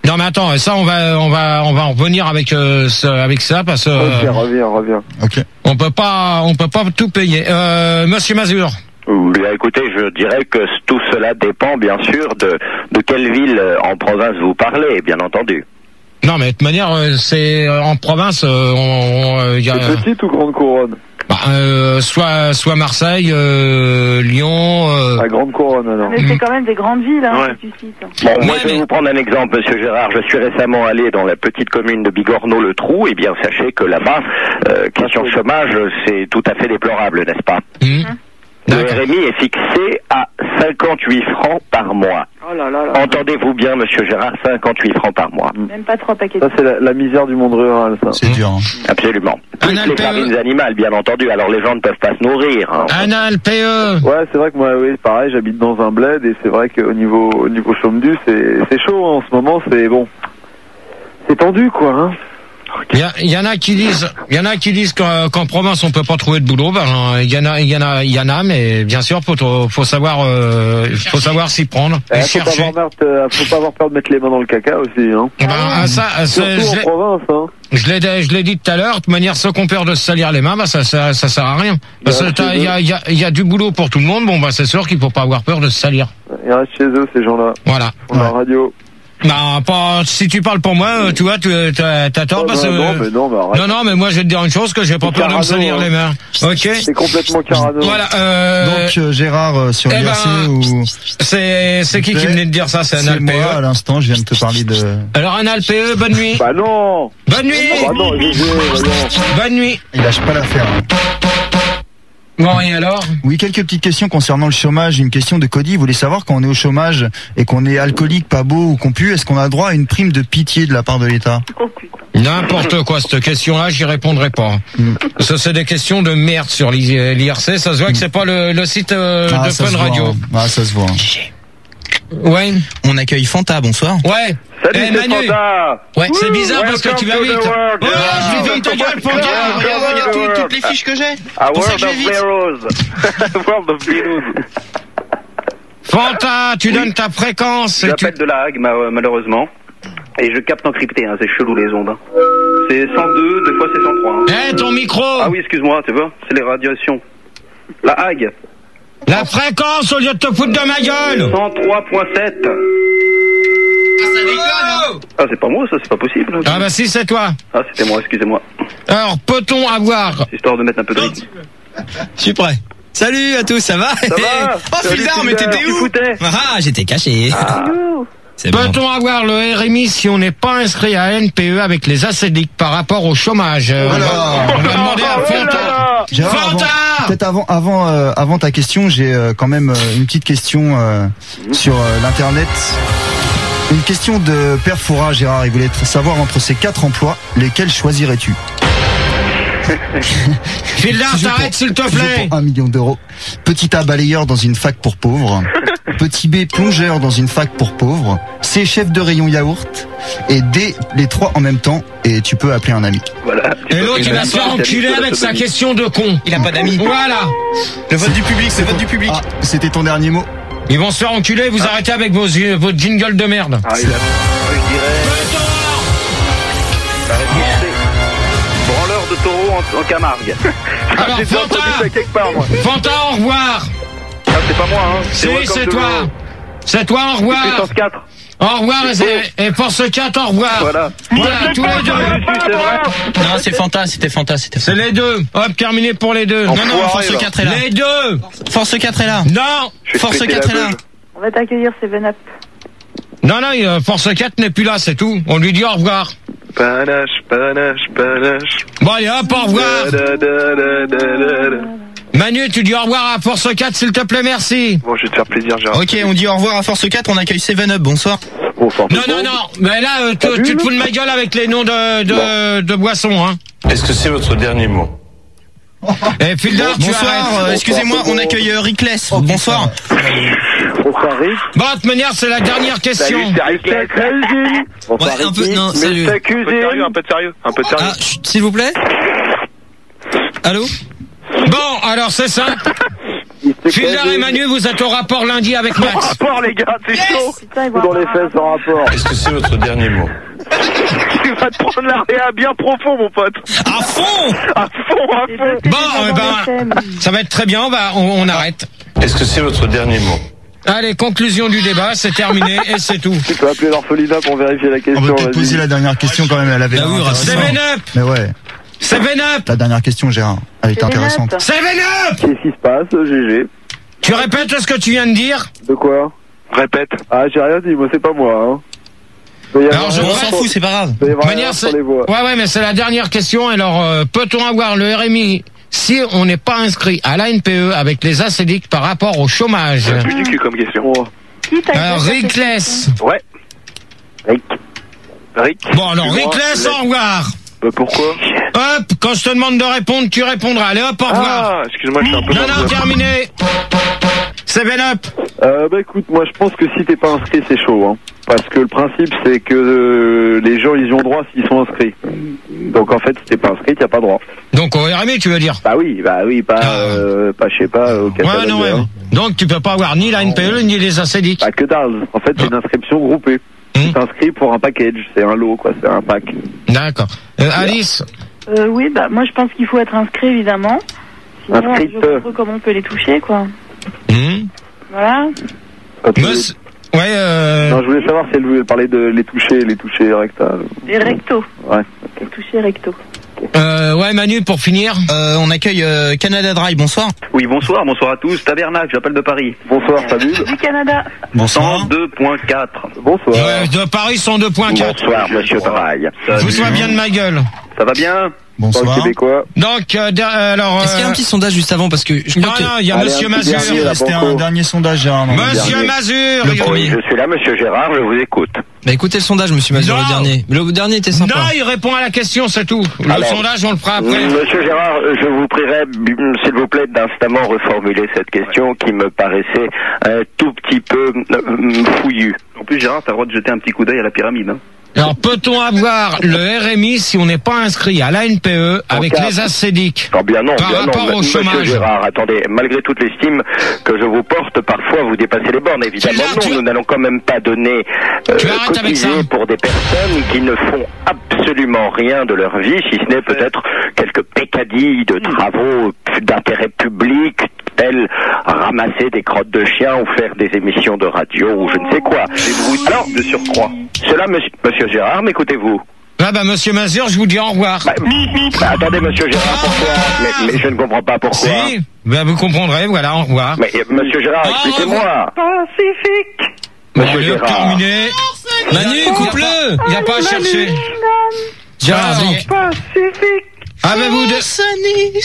Non mais attends, ça on va on va on va en revenir avec euh, ce, avec ça parce que Ok, euh, reviens, reviens. Ok. on peut pas on peut pas tout payer. Euh, Monsieur Mazur. Oui, écoutez, je dirais que tout cela dépend bien sûr de, de quelle ville euh, en province vous parlez, bien entendu. Non mais de toute manière euh, c'est euh, en province euh, on, on, euh, y a C'est petite ou grande couronne? bah, euh, soit soit Marseille, euh, Lyon. Euh... La grande couronne alors. Mais c'est quand même des grandes villes, hein, que tu cites. Bon, moi, je vais vous prendre un exemple, Monsieur Gérard. Je suis récemment allé dans la petite commune de Bigorneau-le-Trou. Eh bien, sachez que là-bas, euh, question chômage, c'est tout à fait déplorable, n'est-ce pas? Mmh. Le R M I est fixé à cinquante-huit francs par mois. Oh là là là. Entendez-vous bien, Monsieur Gérard, cinquante-huit francs par mois. Même pas trois paquets de Ça, c'est la, la misère du monde rural, ça. C'est dur. Hein. Absolument. Plus les farines animales, bien entendu. Alors, les gens ne peuvent pas se nourrir. Hein. Un L P E. Ouais, c'est vrai que moi, oui, pareil, j'habite dans un bled et c'est vrai qu'au niveau, au niveau chôme-du, c'est, c'est chaud hein, en ce moment, c'est bon. C'est tendu, quoi, hein. Il y, a- il y en a qui disent, il y en a qui disent qu'en, qu'en province on peut pas trouver de boulot. Ben il y en a, il y en a, il y en a, mais bien sûr faut, faut savoir, euh, faut savoir s'y prendre et Eh, faut, pas chercher. avoir, peur- faut pas avoir peur de mettre les mains dans le caca aussi, hein. Eh ben, ah, ça, c'est- Surtout je en l'ai- province, hein. Je l'ai, je l'ai dit tout à l'heure. De toute manière, ceux qui ont peur de se salir les mains, bah ça, ça, ça sert à rien. Parce que t'as- il y a, il y a, il y a du boulot pour tout le monde. Bon, bah c'est sûr qu'il faut pas avoir peur de se salir. Ils restent chez eux, ces gens-là. Voilà. Ils font la radio. Bah, pas, si tu parles pour moi, euh, tu vois, tu t'as, t'as tort Oh, parce bah, que. non, mais non, mais arrête. non, non, mais moi je vais te dire une chose que j'ai pas C'est peur de me Carano, salir hein. les mains. Ok. C'est complètement carano. Voilà. Euh, Donc euh, Gérard euh, sur eh l'I R C ben, ou c'est, c'est qui qui venait de dire ça? C'est un c'est L P E. moi à l'instant, je viens de te parler de. Alors un L P E, bonne nuit. Bah non. Bonne nuit. Ah bah non, G G, voyons. Bonne nuit. Il lâche pas l'affaire. Bon, et alors? Oui, quelques petites questions concernant le chômage. Une question de Cody. Il voulait savoir quand on est au chômage et qu'on est alcoolique, pas beau ou qu'on pue, est-ce qu'on a droit à une prime de pitié de la part de l'État? N'importe quoi, cette question-là, j'y répondrai pas. Mm. Ça, c'est des questions de merde sur l'I R C. Ça se voit que c'est pas le, le site euh, Ah, de ça Fun se voit, Radio. hein. Ah, ça se voit. hein. Ouais. On accueille Fanta, bonsoir. Ouais. Salut, Eh, c'est Manu. Fanta. Ouais. C'est bizarre parce que tu vas Welcome vite. to the world. Oh, je lui donne ta gueule, Fanta. Regarde, regarde tout- toutes les fiches que j'ai. A Pour ça world que je vais of vite. heroes. World of heroes. Fanta, tu donnes ta fréquence. et tu- J'appelle de la Hague, ma- malheureusement. Et je capte encrypté, hein, c'est chelou les ondes. hein. C'est cent deux, des fois c'est cent trois. hein. Eh, ton micro. Ah oui, excuse-moi, tu vois, c'est les radiations. La Hague. La fréquence au lieu de te foutre de ma gueule. cent trois point sept. Ah, c'est pas moi, ça, c'est pas possible. Ah bah si, c'est toi. Ah, c'était moi, excusez-moi. Alors, peut-on avoir... Histoire de mettre un peu de rythme. Je suis prêt. Salut à tous, ça va? Ça va? Oh, Salut, Fildar, mais Fildar, t'étais tu où? foutais? Ah, j'étais caché. C'est bon. Peut-on avoir le R M I si on n'est pas inscrit à N P E avec les A C D I C par rapport au chômage? Euh, on, va, on va demander à Fanta. Gérard, avant- Fanta. peut-être avant, avant, euh, avant ta question, j'ai euh, quand même euh, une petite question euh, sur euh, l'internet. Une question de Père Foura, Gérard. Il voulait savoir entre ces quatre emplois, lesquels choisirais-tu? Fildar, Toujours t'arrêtes pour- s'il te toujours plaît. pour un million d'euros. Petit A, balayeur dans une fac pour pauvres. Petit B, plongeur dans une fac pour pauvres. C, chef de rayon yaourt. Et D, les trois en même temps. Et tu peux appeler un ami. Voilà. Et l'autre, il va se faire enculer avec sa question de con. Il a pas d'amis. Voilà. Le vote du public, c'est le vote du public. Ah, c'était ton dernier mot? Ils vont se faire enculer, vous arrêtez avec vos, vos jingles de merde. Ah, il a. Je dirais. La réponse, c'est branleur de taureau en, en Camargue. Alors, J'ai déjà Fanta. entendu ça quelque part, moi. Fanta, au revoir. Ah, c'est pas moi, hein. Si, Welcome c'est to toi. the- C'est toi, au revoir. Puissance quatre. Au revoir, et, et Force quatre, au revoir. Voilà. Voilà, tous les deux. C'est vrai. Non, c'est Fanta, c'était Fanta, c'était C'est Fanta. les deux. Hop, terminé pour les deux. Non, non, Enfoiré, Force va. quatre est là. Les deux. Force quatre est là. Non. Je vais Force péter quatre la est là. beuge. On va t'accueillir, Seven Up. Non, non, euh, Force quatre n'est plus là, c'est tout. On lui dit au revoir. Panache, panache, panache. Bon, allez, hop, au revoir. Da, da, da, da, da, da. Manu, tu dis au revoir à Force quatre, s'il te plaît, merci. Bon, je vais te faire plaisir, Gérard. Ok, on dit au revoir à Force quatre, on accueille seven up, bonsoir. Bon, enfin, Non, non, non, mais là, euh, tu, tu te fous de ma gueule avec les noms de, de, de boissons, hein. Est-ce que c'est votre dernier mot? Et Fildar, tu Bonsoir, arrêtes. euh, excusez-moi, on accueille euh, Rickless, bonsoir. Bonsoir, Rick. Bon, de toute manière, c'est la dernière question. Salut, c'est Rick, la cuisine. Bonsoir, Ouais, un peu, Ricky. non, Mais salut. ta Un peu de sérieux, cuisine. un peu de sérieux, un peu de sérieux. Ah, chut, s'il vous plaît. Allô? Bon, alors c'est ça. Filder et Manu, vous êtes au rapport lundi avec Max. Au rapport, les gars, c'est chaud. Putain, ils Ou vont dans les avoir un fesses en rapport. Est-ce que c'est votre dernier mot? Tu vas te prendre la réa bien profond, mon pote. À fond! À fond, à fond. Bon, eh ben, ça va être très bien, on va, on, on arrête. Est-ce que c'est votre dernier mot? Allez, conclusion du débat, c'est terminé et c'est tout. Tu peux appeler l'orphelinat pour vérifier la On question. peut peut-être vas-y. poser la dernière question quand même, elle avait Bah oui, l'air intéressante. Seven Up. Mais ouais, Seven Up. la dernière question, Gérard, elle était Seven Up. intéressante. Seven Up. Qu'est-ce qui se passe, G G? Tu répètes ce que tu viens de dire? De quoi? Répète. Ah, j'ai rien dit, moi, c'est pas moi, hein. Il va y avoir Alors, je un On Ouais. s'en sur- fout, c'est pas grave. il va y avoir De un manière, sur c'est- les voix. Ouais, ouais, mais c'est la dernière question. Alors, euh, peut-on avoir le R M I si on n'est pas inscrit à l'A N P E avec les A C D I C par rapport au chômage? C'est plus du cul comme question. Oh. Qui t'a Alors, fait cette Rickless. Ouais. Rick. Rick. Bon, alors, Excuse-moi, Rickless, je au revoir. Bah, pourquoi? Hop, quand je te demande de répondre, tu répondras. Allez, hop, au revoir. Ah, excuse-moi, je suis un peu Non, dans non, le- terminé. Seven Up. Euh, bah écoute, moi je pense que si t'es pas inscrit, c'est chaud, hein. Parce que le principe, c'est que euh, les gens, ils y ont droit s'ils sont inscrits. Donc en fait, si t'es pas inscrit, t'as pas droit. Donc, au R M I, tu veux dire? Bah oui, bah oui, pas, Ah. euh, pas, je sais pas, au Ouais, catalogue. non, ouais. hein. Donc, tu peux pas avoir ni l'A N P E, ni les A C D I C. Bah que dalle. En fait, c'est une inscription groupée. Hum. Tu t'inscris pour un package, c'est un lot, quoi, c'est un pack. D'accord. Euh, Alice. Euh, oui, bah moi je pense qu'il faut être inscrit évidemment. Sinon, Inscrite. je vois pas trop comment on peut les toucher, quoi. Hum. Voilà. Quand tu- Monsieur- Ouais, euh... Non, je voulais savoir si elle voulait parler de les toucher, les toucher rectales. Les rectos. Ouais. Les toucher rectos. Euh, ouais, Manu, pour finir. Euh, on accueille euh, Canada Dry, bonsoir. Oui, bonsoir, bonsoir à tous. Tabernacle, j'appelle de Paris. Bonsoir, Fabule. Du Canada. Bonsoir. deux point quatre. Bonsoir. Ouais, de Paris, cent deux point quatre. Bonsoir, monsieur Draille. Vous soyez bien de ma gueule. Ça va bien? Bonsoir. Québécois. Donc, euh, der- euh, alors... Est-ce qu'il y a un euh, petit sondage juste avant parce que je Non, crois que non, il y a Allez, Monsieur un petit Mazur. dernier, là. C'était Banco. un dernier sondage, Gérard. non, Monsieur dernier. Mazur. Le il- premier. Oui, je suis là, monsieur Gérard, je vous écoute. bah écoutez le sondage, Monsieur Mazur, Non. le dernier. Mais le dernier était sympa. Non, il répond à la question, c'est tout. Le Alors, sondage, on le fera après. Monsieur Gérard, je vous prierai, b- s'il vous plaît, d'instamment reformuler cette question qui me paraissait un tout petit peu euh, fouillue. En plus, Gérard, t'as le droit de jeter un petit coup d'œil à la pyramide. Hein. Alors, peut-on avoir le R M I si on n'est pas inscrit à l'A N P E avec cas- les A C D I C? Oh bien non, Par bien rapport non, au monsieur chômage. Gérard, attendez, malgré toute l'estime que je vous porte, parfois vous dépassez les bornes, évidemment. Tu l'as- Non, tu- nous n'allons quand même pas donner euh, Tu arrêtes avec ça. cotiser pour des personnes qui ne font absolument rien de leur vie, si ce n'est peut-être quelques peccadilles de travaux d'intérêt public, tels ramasser des crottes de chiens ou faire des émissions de radio ou je ne sais quoi. Alors, De surcroît. cela, monsieur, monsieur Gérard, m'écoutez-vous? Ah bah, Monsieur Mazur, je vous dis au revoir. Bah, bah, attendez, monsieur Gérard, pourquoi mais, mais je ne comprends pas pourquoi. Si, bah, vous comprendrez, voilà, au revoir. Mais euh, monsieur Gérard, Au expliquez-moi. Pacifique. Monsieur Allez, Gérard. terminé. Manu, coupe-le. Il n'y a pas à chercher. Gérard, Ah, donc. Pacifique. Avez-vous de...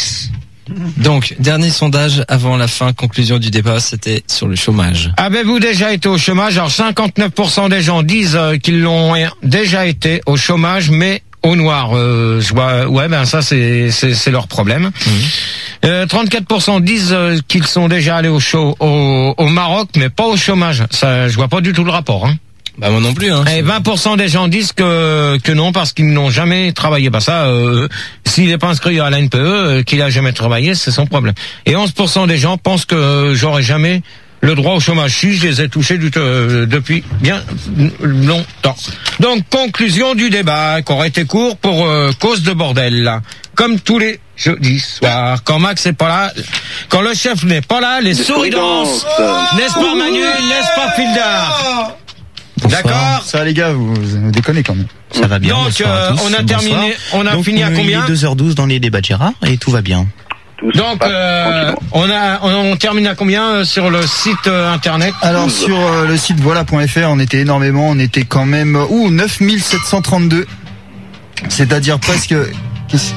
Donc, dernier sondage avant la fin, conclusion du débat, c'était sur le chômage. Avez-vous déjà été au chômage? Alors, cinquante-neuf pour cent des gens disent euh, qu'ils l'ont déjà été au chômage, mais au noir. Euh, je vois, ouais, ben ça, c'est c'est c'est leur problème. Euh, trente-quatre pour cent disent euh, qu'ils sont déjà allés au, chaud, au, au Maroc, mais pas au chômage. Ça, je vois pas du tout le rapport. Hein. Bah moi non plus. Hein. Et vingt pour cent des gens disent que que non parce qu'ils n'ont jamais travaillé. Bah ça, euh, s'il n'est pas inscrit à la N P E, euh, qu'il a jamais travaillé, c'est son problème. Et onze pour cent des gens pensent que euh, j'aurais jamais le droit au chômage. Si, je les ai touchés du, euh, depuis bien longtemps. Donc conclusion du débat, qui aurait été court pour euh, cause de bordel. Comme tous les jeudis soirs, quand Max n'est pas là, quand le chef n'est pas là, les, les souris dansent. N'est-ce pas Manu, n'est-ce pas Fildar? D'accord. Ça les gars, vous, vous déconnez quand même. Ça va bien. Donc, bonsoir à euh, tous, on a bonsoir. terminé, on a Donc, fini à euh, combien? Il est deux heures douze dans les débats de Gérard et tout va bien. Donc, euh, on a, on, on termine à combien euh, sur le site euh, internet? Alors sur euh, le site voilà point f r, on était énormément, on était quand même euh, ouh neuf mille sept cent trente-deux. C'est-à-dire presque qu'est-ce-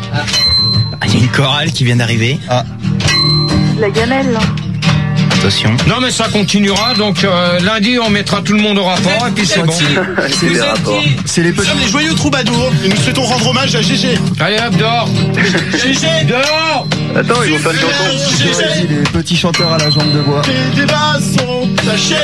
Ah, il y a une chorale qui vient d'arriver. Ah. La gamelle, là. Attention. Non mais ça continuera, donc euh, lundi on mettra tout le monde au rapport et puis c'est bon. C'est les rapports. C'est les Nous sommes petits. les joyeux troubadours et nous souhaitons rendre hommage à Gégé. Allez hop dehors. Gégé, Dehors. Attends, ils vont faire une chanson. Vas-y, les petits chanteurs à la jambe de bois. les débats sont tachés.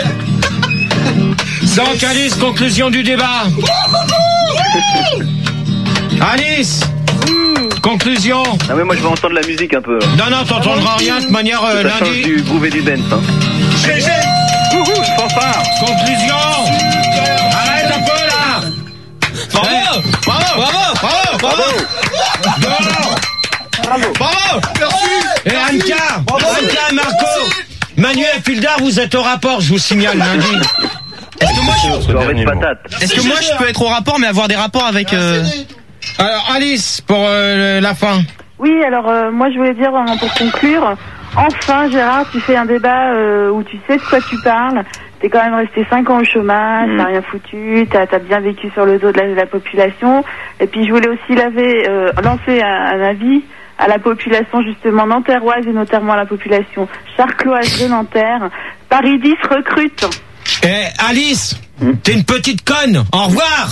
Donc Alice, conclusion du débat. Alice, conclusion. Ah mais moi je vais entendre la musique un peu. Non, non, t'entendras rien de toute manière euh, Ça change lundi. du groove et du dance. Hein. G G. Wouhou, fanfare. Conclusion. Arrête un peu là. Bravo, bravo, bravo, bravo, bravo. Dehors. Bravo. Bravo. Merci. Et Anka, Anka, Marco, Manuel Fildar, vous êtes au rapport, je vous signale lundi. Est-ce que moi je, Soirée de patate. est-ce que moi je peux être au rapport mais avoir des rapports avec euh... Alors Alice, pour euh, la fin. Oui, alors euh, moi je voulais dire euh, pour conclure, enfin Gérard, tu fais un débat euh, où tu sais de quoi tu parles. T'es quand même resté cinq ans au chômage, Mm. t'as rien foutu, t'as as bien vécu sur le dos de la, de la population. Et puis je voulais aussi laver, euh, lancer un, un avis à la population justement nanterroise et notamment à la population charcloise de Nanterre. Paris dix recrute. Eh Alice, t'es une petite conne. Au revoir.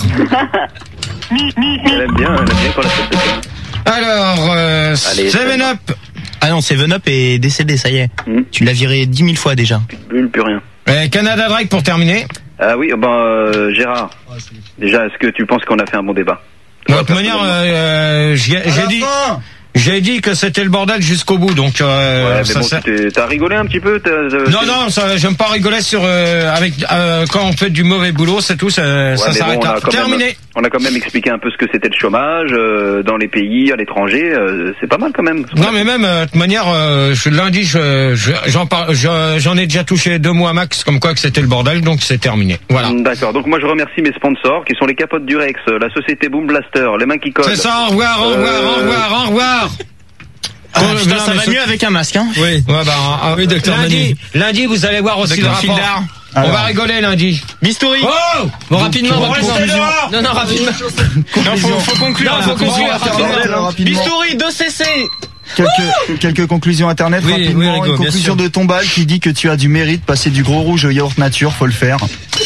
Elle aime bien, elle aime bien quand la fête de conne. Alors, euh, Allez, Seven ça Up. Ah non, Seven Up est décédé, ça y est. Hmm. Tu l'as viré dix mille fois déjà. Plus de bulles, plus rien. Et Canada Drake pour terminer. Ah oui, ben euh, Gérard. Déjà, est-ce que tu penses qu'on a fait un bon débat? De toute manière, euh, euh, j'ai j'ai dit, j'ai dit que c'était le bordel jusqu'au bout, donc euh, Ouais, mais ça, bon, ça- tu t'es- t'as rigolé un petit peu t'as- euh, Non, c'est- non, ça, j'aime pas rigoler sur euh, avec euh, quand on fait du mauvais boulot, c'est tout, ça, Ouais, ça mais s'arrête bon, on là. a quand Terminé. même, on a quand même expliqué un peu ce que c'était le chômage euh, dans les pays, à l'étranger. euh, c'est pas mal quand même. Non, mais même euh, de toute manière, euh, je, lundi, je, je- j'en parle, je- j'en ai déjà touché deux mois max, comme quoi que c'était le bordel, donc c'est terminé. Voilà. Mm, D'accord. Donc moi je remercie mes sponsors qui sont les capotes du Rex, la société Boom Blaster, les mains qui collent. C'est ça. Au revoir, au revoir, Euh, au revoir, au revoir. Ah, Oh, putain, non, ça mais va ce- mieux avec un masque, hein. Oui. Ouais, bah, ah, Oui, docteur lundi, lundi, vous allez voir aussi Docteur le rapport. Fildar. On Alors. va rigoler lundi. Bistouri. Oh Bon, rapidement, Bon, rapidement. restez dehors. Non, non, rapidement. Non, faut, faut conclure. Non, là. faut conclure. Internet, Rapidement. rapidement. Bistouri, deux C C. Quelques, quelques conclusions internet Oui, rapidement. oui, Rigo, Une bien conclusion sûr. de Tombal qui dit que tu as du mérite, passer du gros rouge au yaourt nature, faut le faire.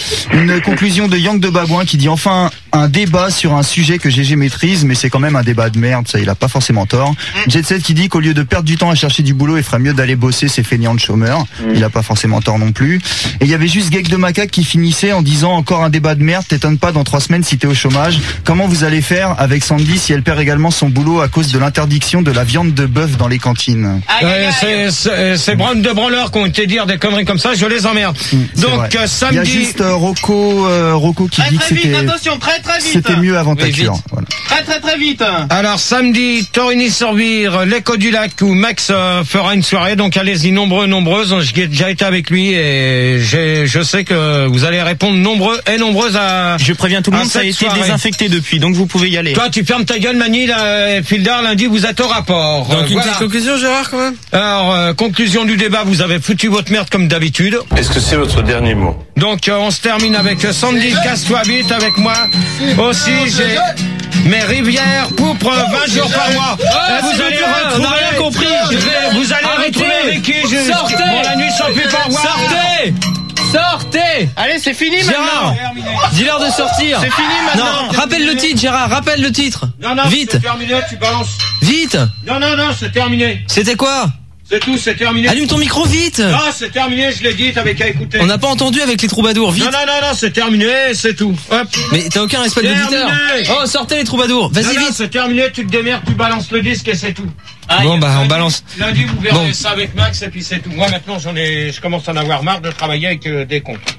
Une conclusion de Yang de Babouin qui dit enfin un débat sur un sujet que G G maîtrise, mais c'est quand même un débat de merde, ça il a pas forcément tort. Jet Set qui dit qu'au lieu de perdre du temps à chercher du boulot, il ferait mieux d'aller bosser ces feignants de chômeurs. Il a pas forcément tort non plus. Et il y avait juste Geek de Macaque qui finissait en disant encore un débat de merde, t'étonnes pas dans trois semaines si t'es au chômage. Comment vous allez faire avec Sandy si elle perd également son boulot à cause de l'interdiction de la viande de bœuf dans les cantines? Euh, c'est- c'est ces branles de branleurs qui ont été dire des conneries comme ça, je les emmerde. C'est Donc vrai. euh, Il y a samedi. juste euh, Rocco, euh, Rocco qui Très dit que très vite, c'était attention, très très vite. c'était mieux avant Oui, ta vite. cure. Voilà. Très très très vite. Alors samedi, Torigny-sur-Vire, l'écho du lac où Max euh, fera une soirée. Donc allez-y, nombreux, nombreuses. J'ai déjà été avec lui et j'ai- je sais que vous allez répondre nombreux et nombreuses à. Je préviens tout le à monde, ça a cette été soirée. désinfecté depuis, donc vous pouvez y aller. Toi, tu fermes ta gueule, Mani, là, Fildar, lundi, vous êtes au rapport. Donc, Euh, une voilà. petite conclusion, Gérard, quand même. Alors, euh, conclusion du débat, vous avez foutu votre merde comme d'habitude. Est-ce que c'est votre dernier mot? Donc, euh, on se termine avec euh, Sandy, casse-toi vite avec moi. Aussi, j'ai mes rivières pourpres vingt jours par mois. Ah, Et vous s'il allez vous plaît, retrouver, on n'a rien compris. Je vais- vous allez Arrêtez. retrouver Ricky. Je, Sortez. Bon, la nuit sans plus par voir. Sortez. Sortez. Allez, c'est fini Gérard, maintenant. dis-leur de sortir. C'est fini maintenant. Non, rappelle le titre, Gérard, rappelle le titre. Non, non, Vite, c'est terminé, tu balances. vite. Non, non, non, c'est terminé. C'était quoi? C'est tout, c'est terminé. Allume ton micro vite. Non, c'est terminé, je l'ai dit, t'avais qu'à écouter. On n'a pas entendu avec les troubadours, vite. Non, non, non, non, c'est terminé, c'est tout. Hop. Mais t'as aucun respect de l'auditeur. Terminé. Oh, sortez les troubadours. Non, Vas-y, non, vite. c'est terminé, tu te démerdes, tu balances le disque et c'est tout. Bon, bah, on Lundi- balance. Lundi, vous verrez Bon. ça avec Max et puis c'est tout. Moi, maintenant, j'en ai, je commence à en avoir marre de travailler avec euh, des cons.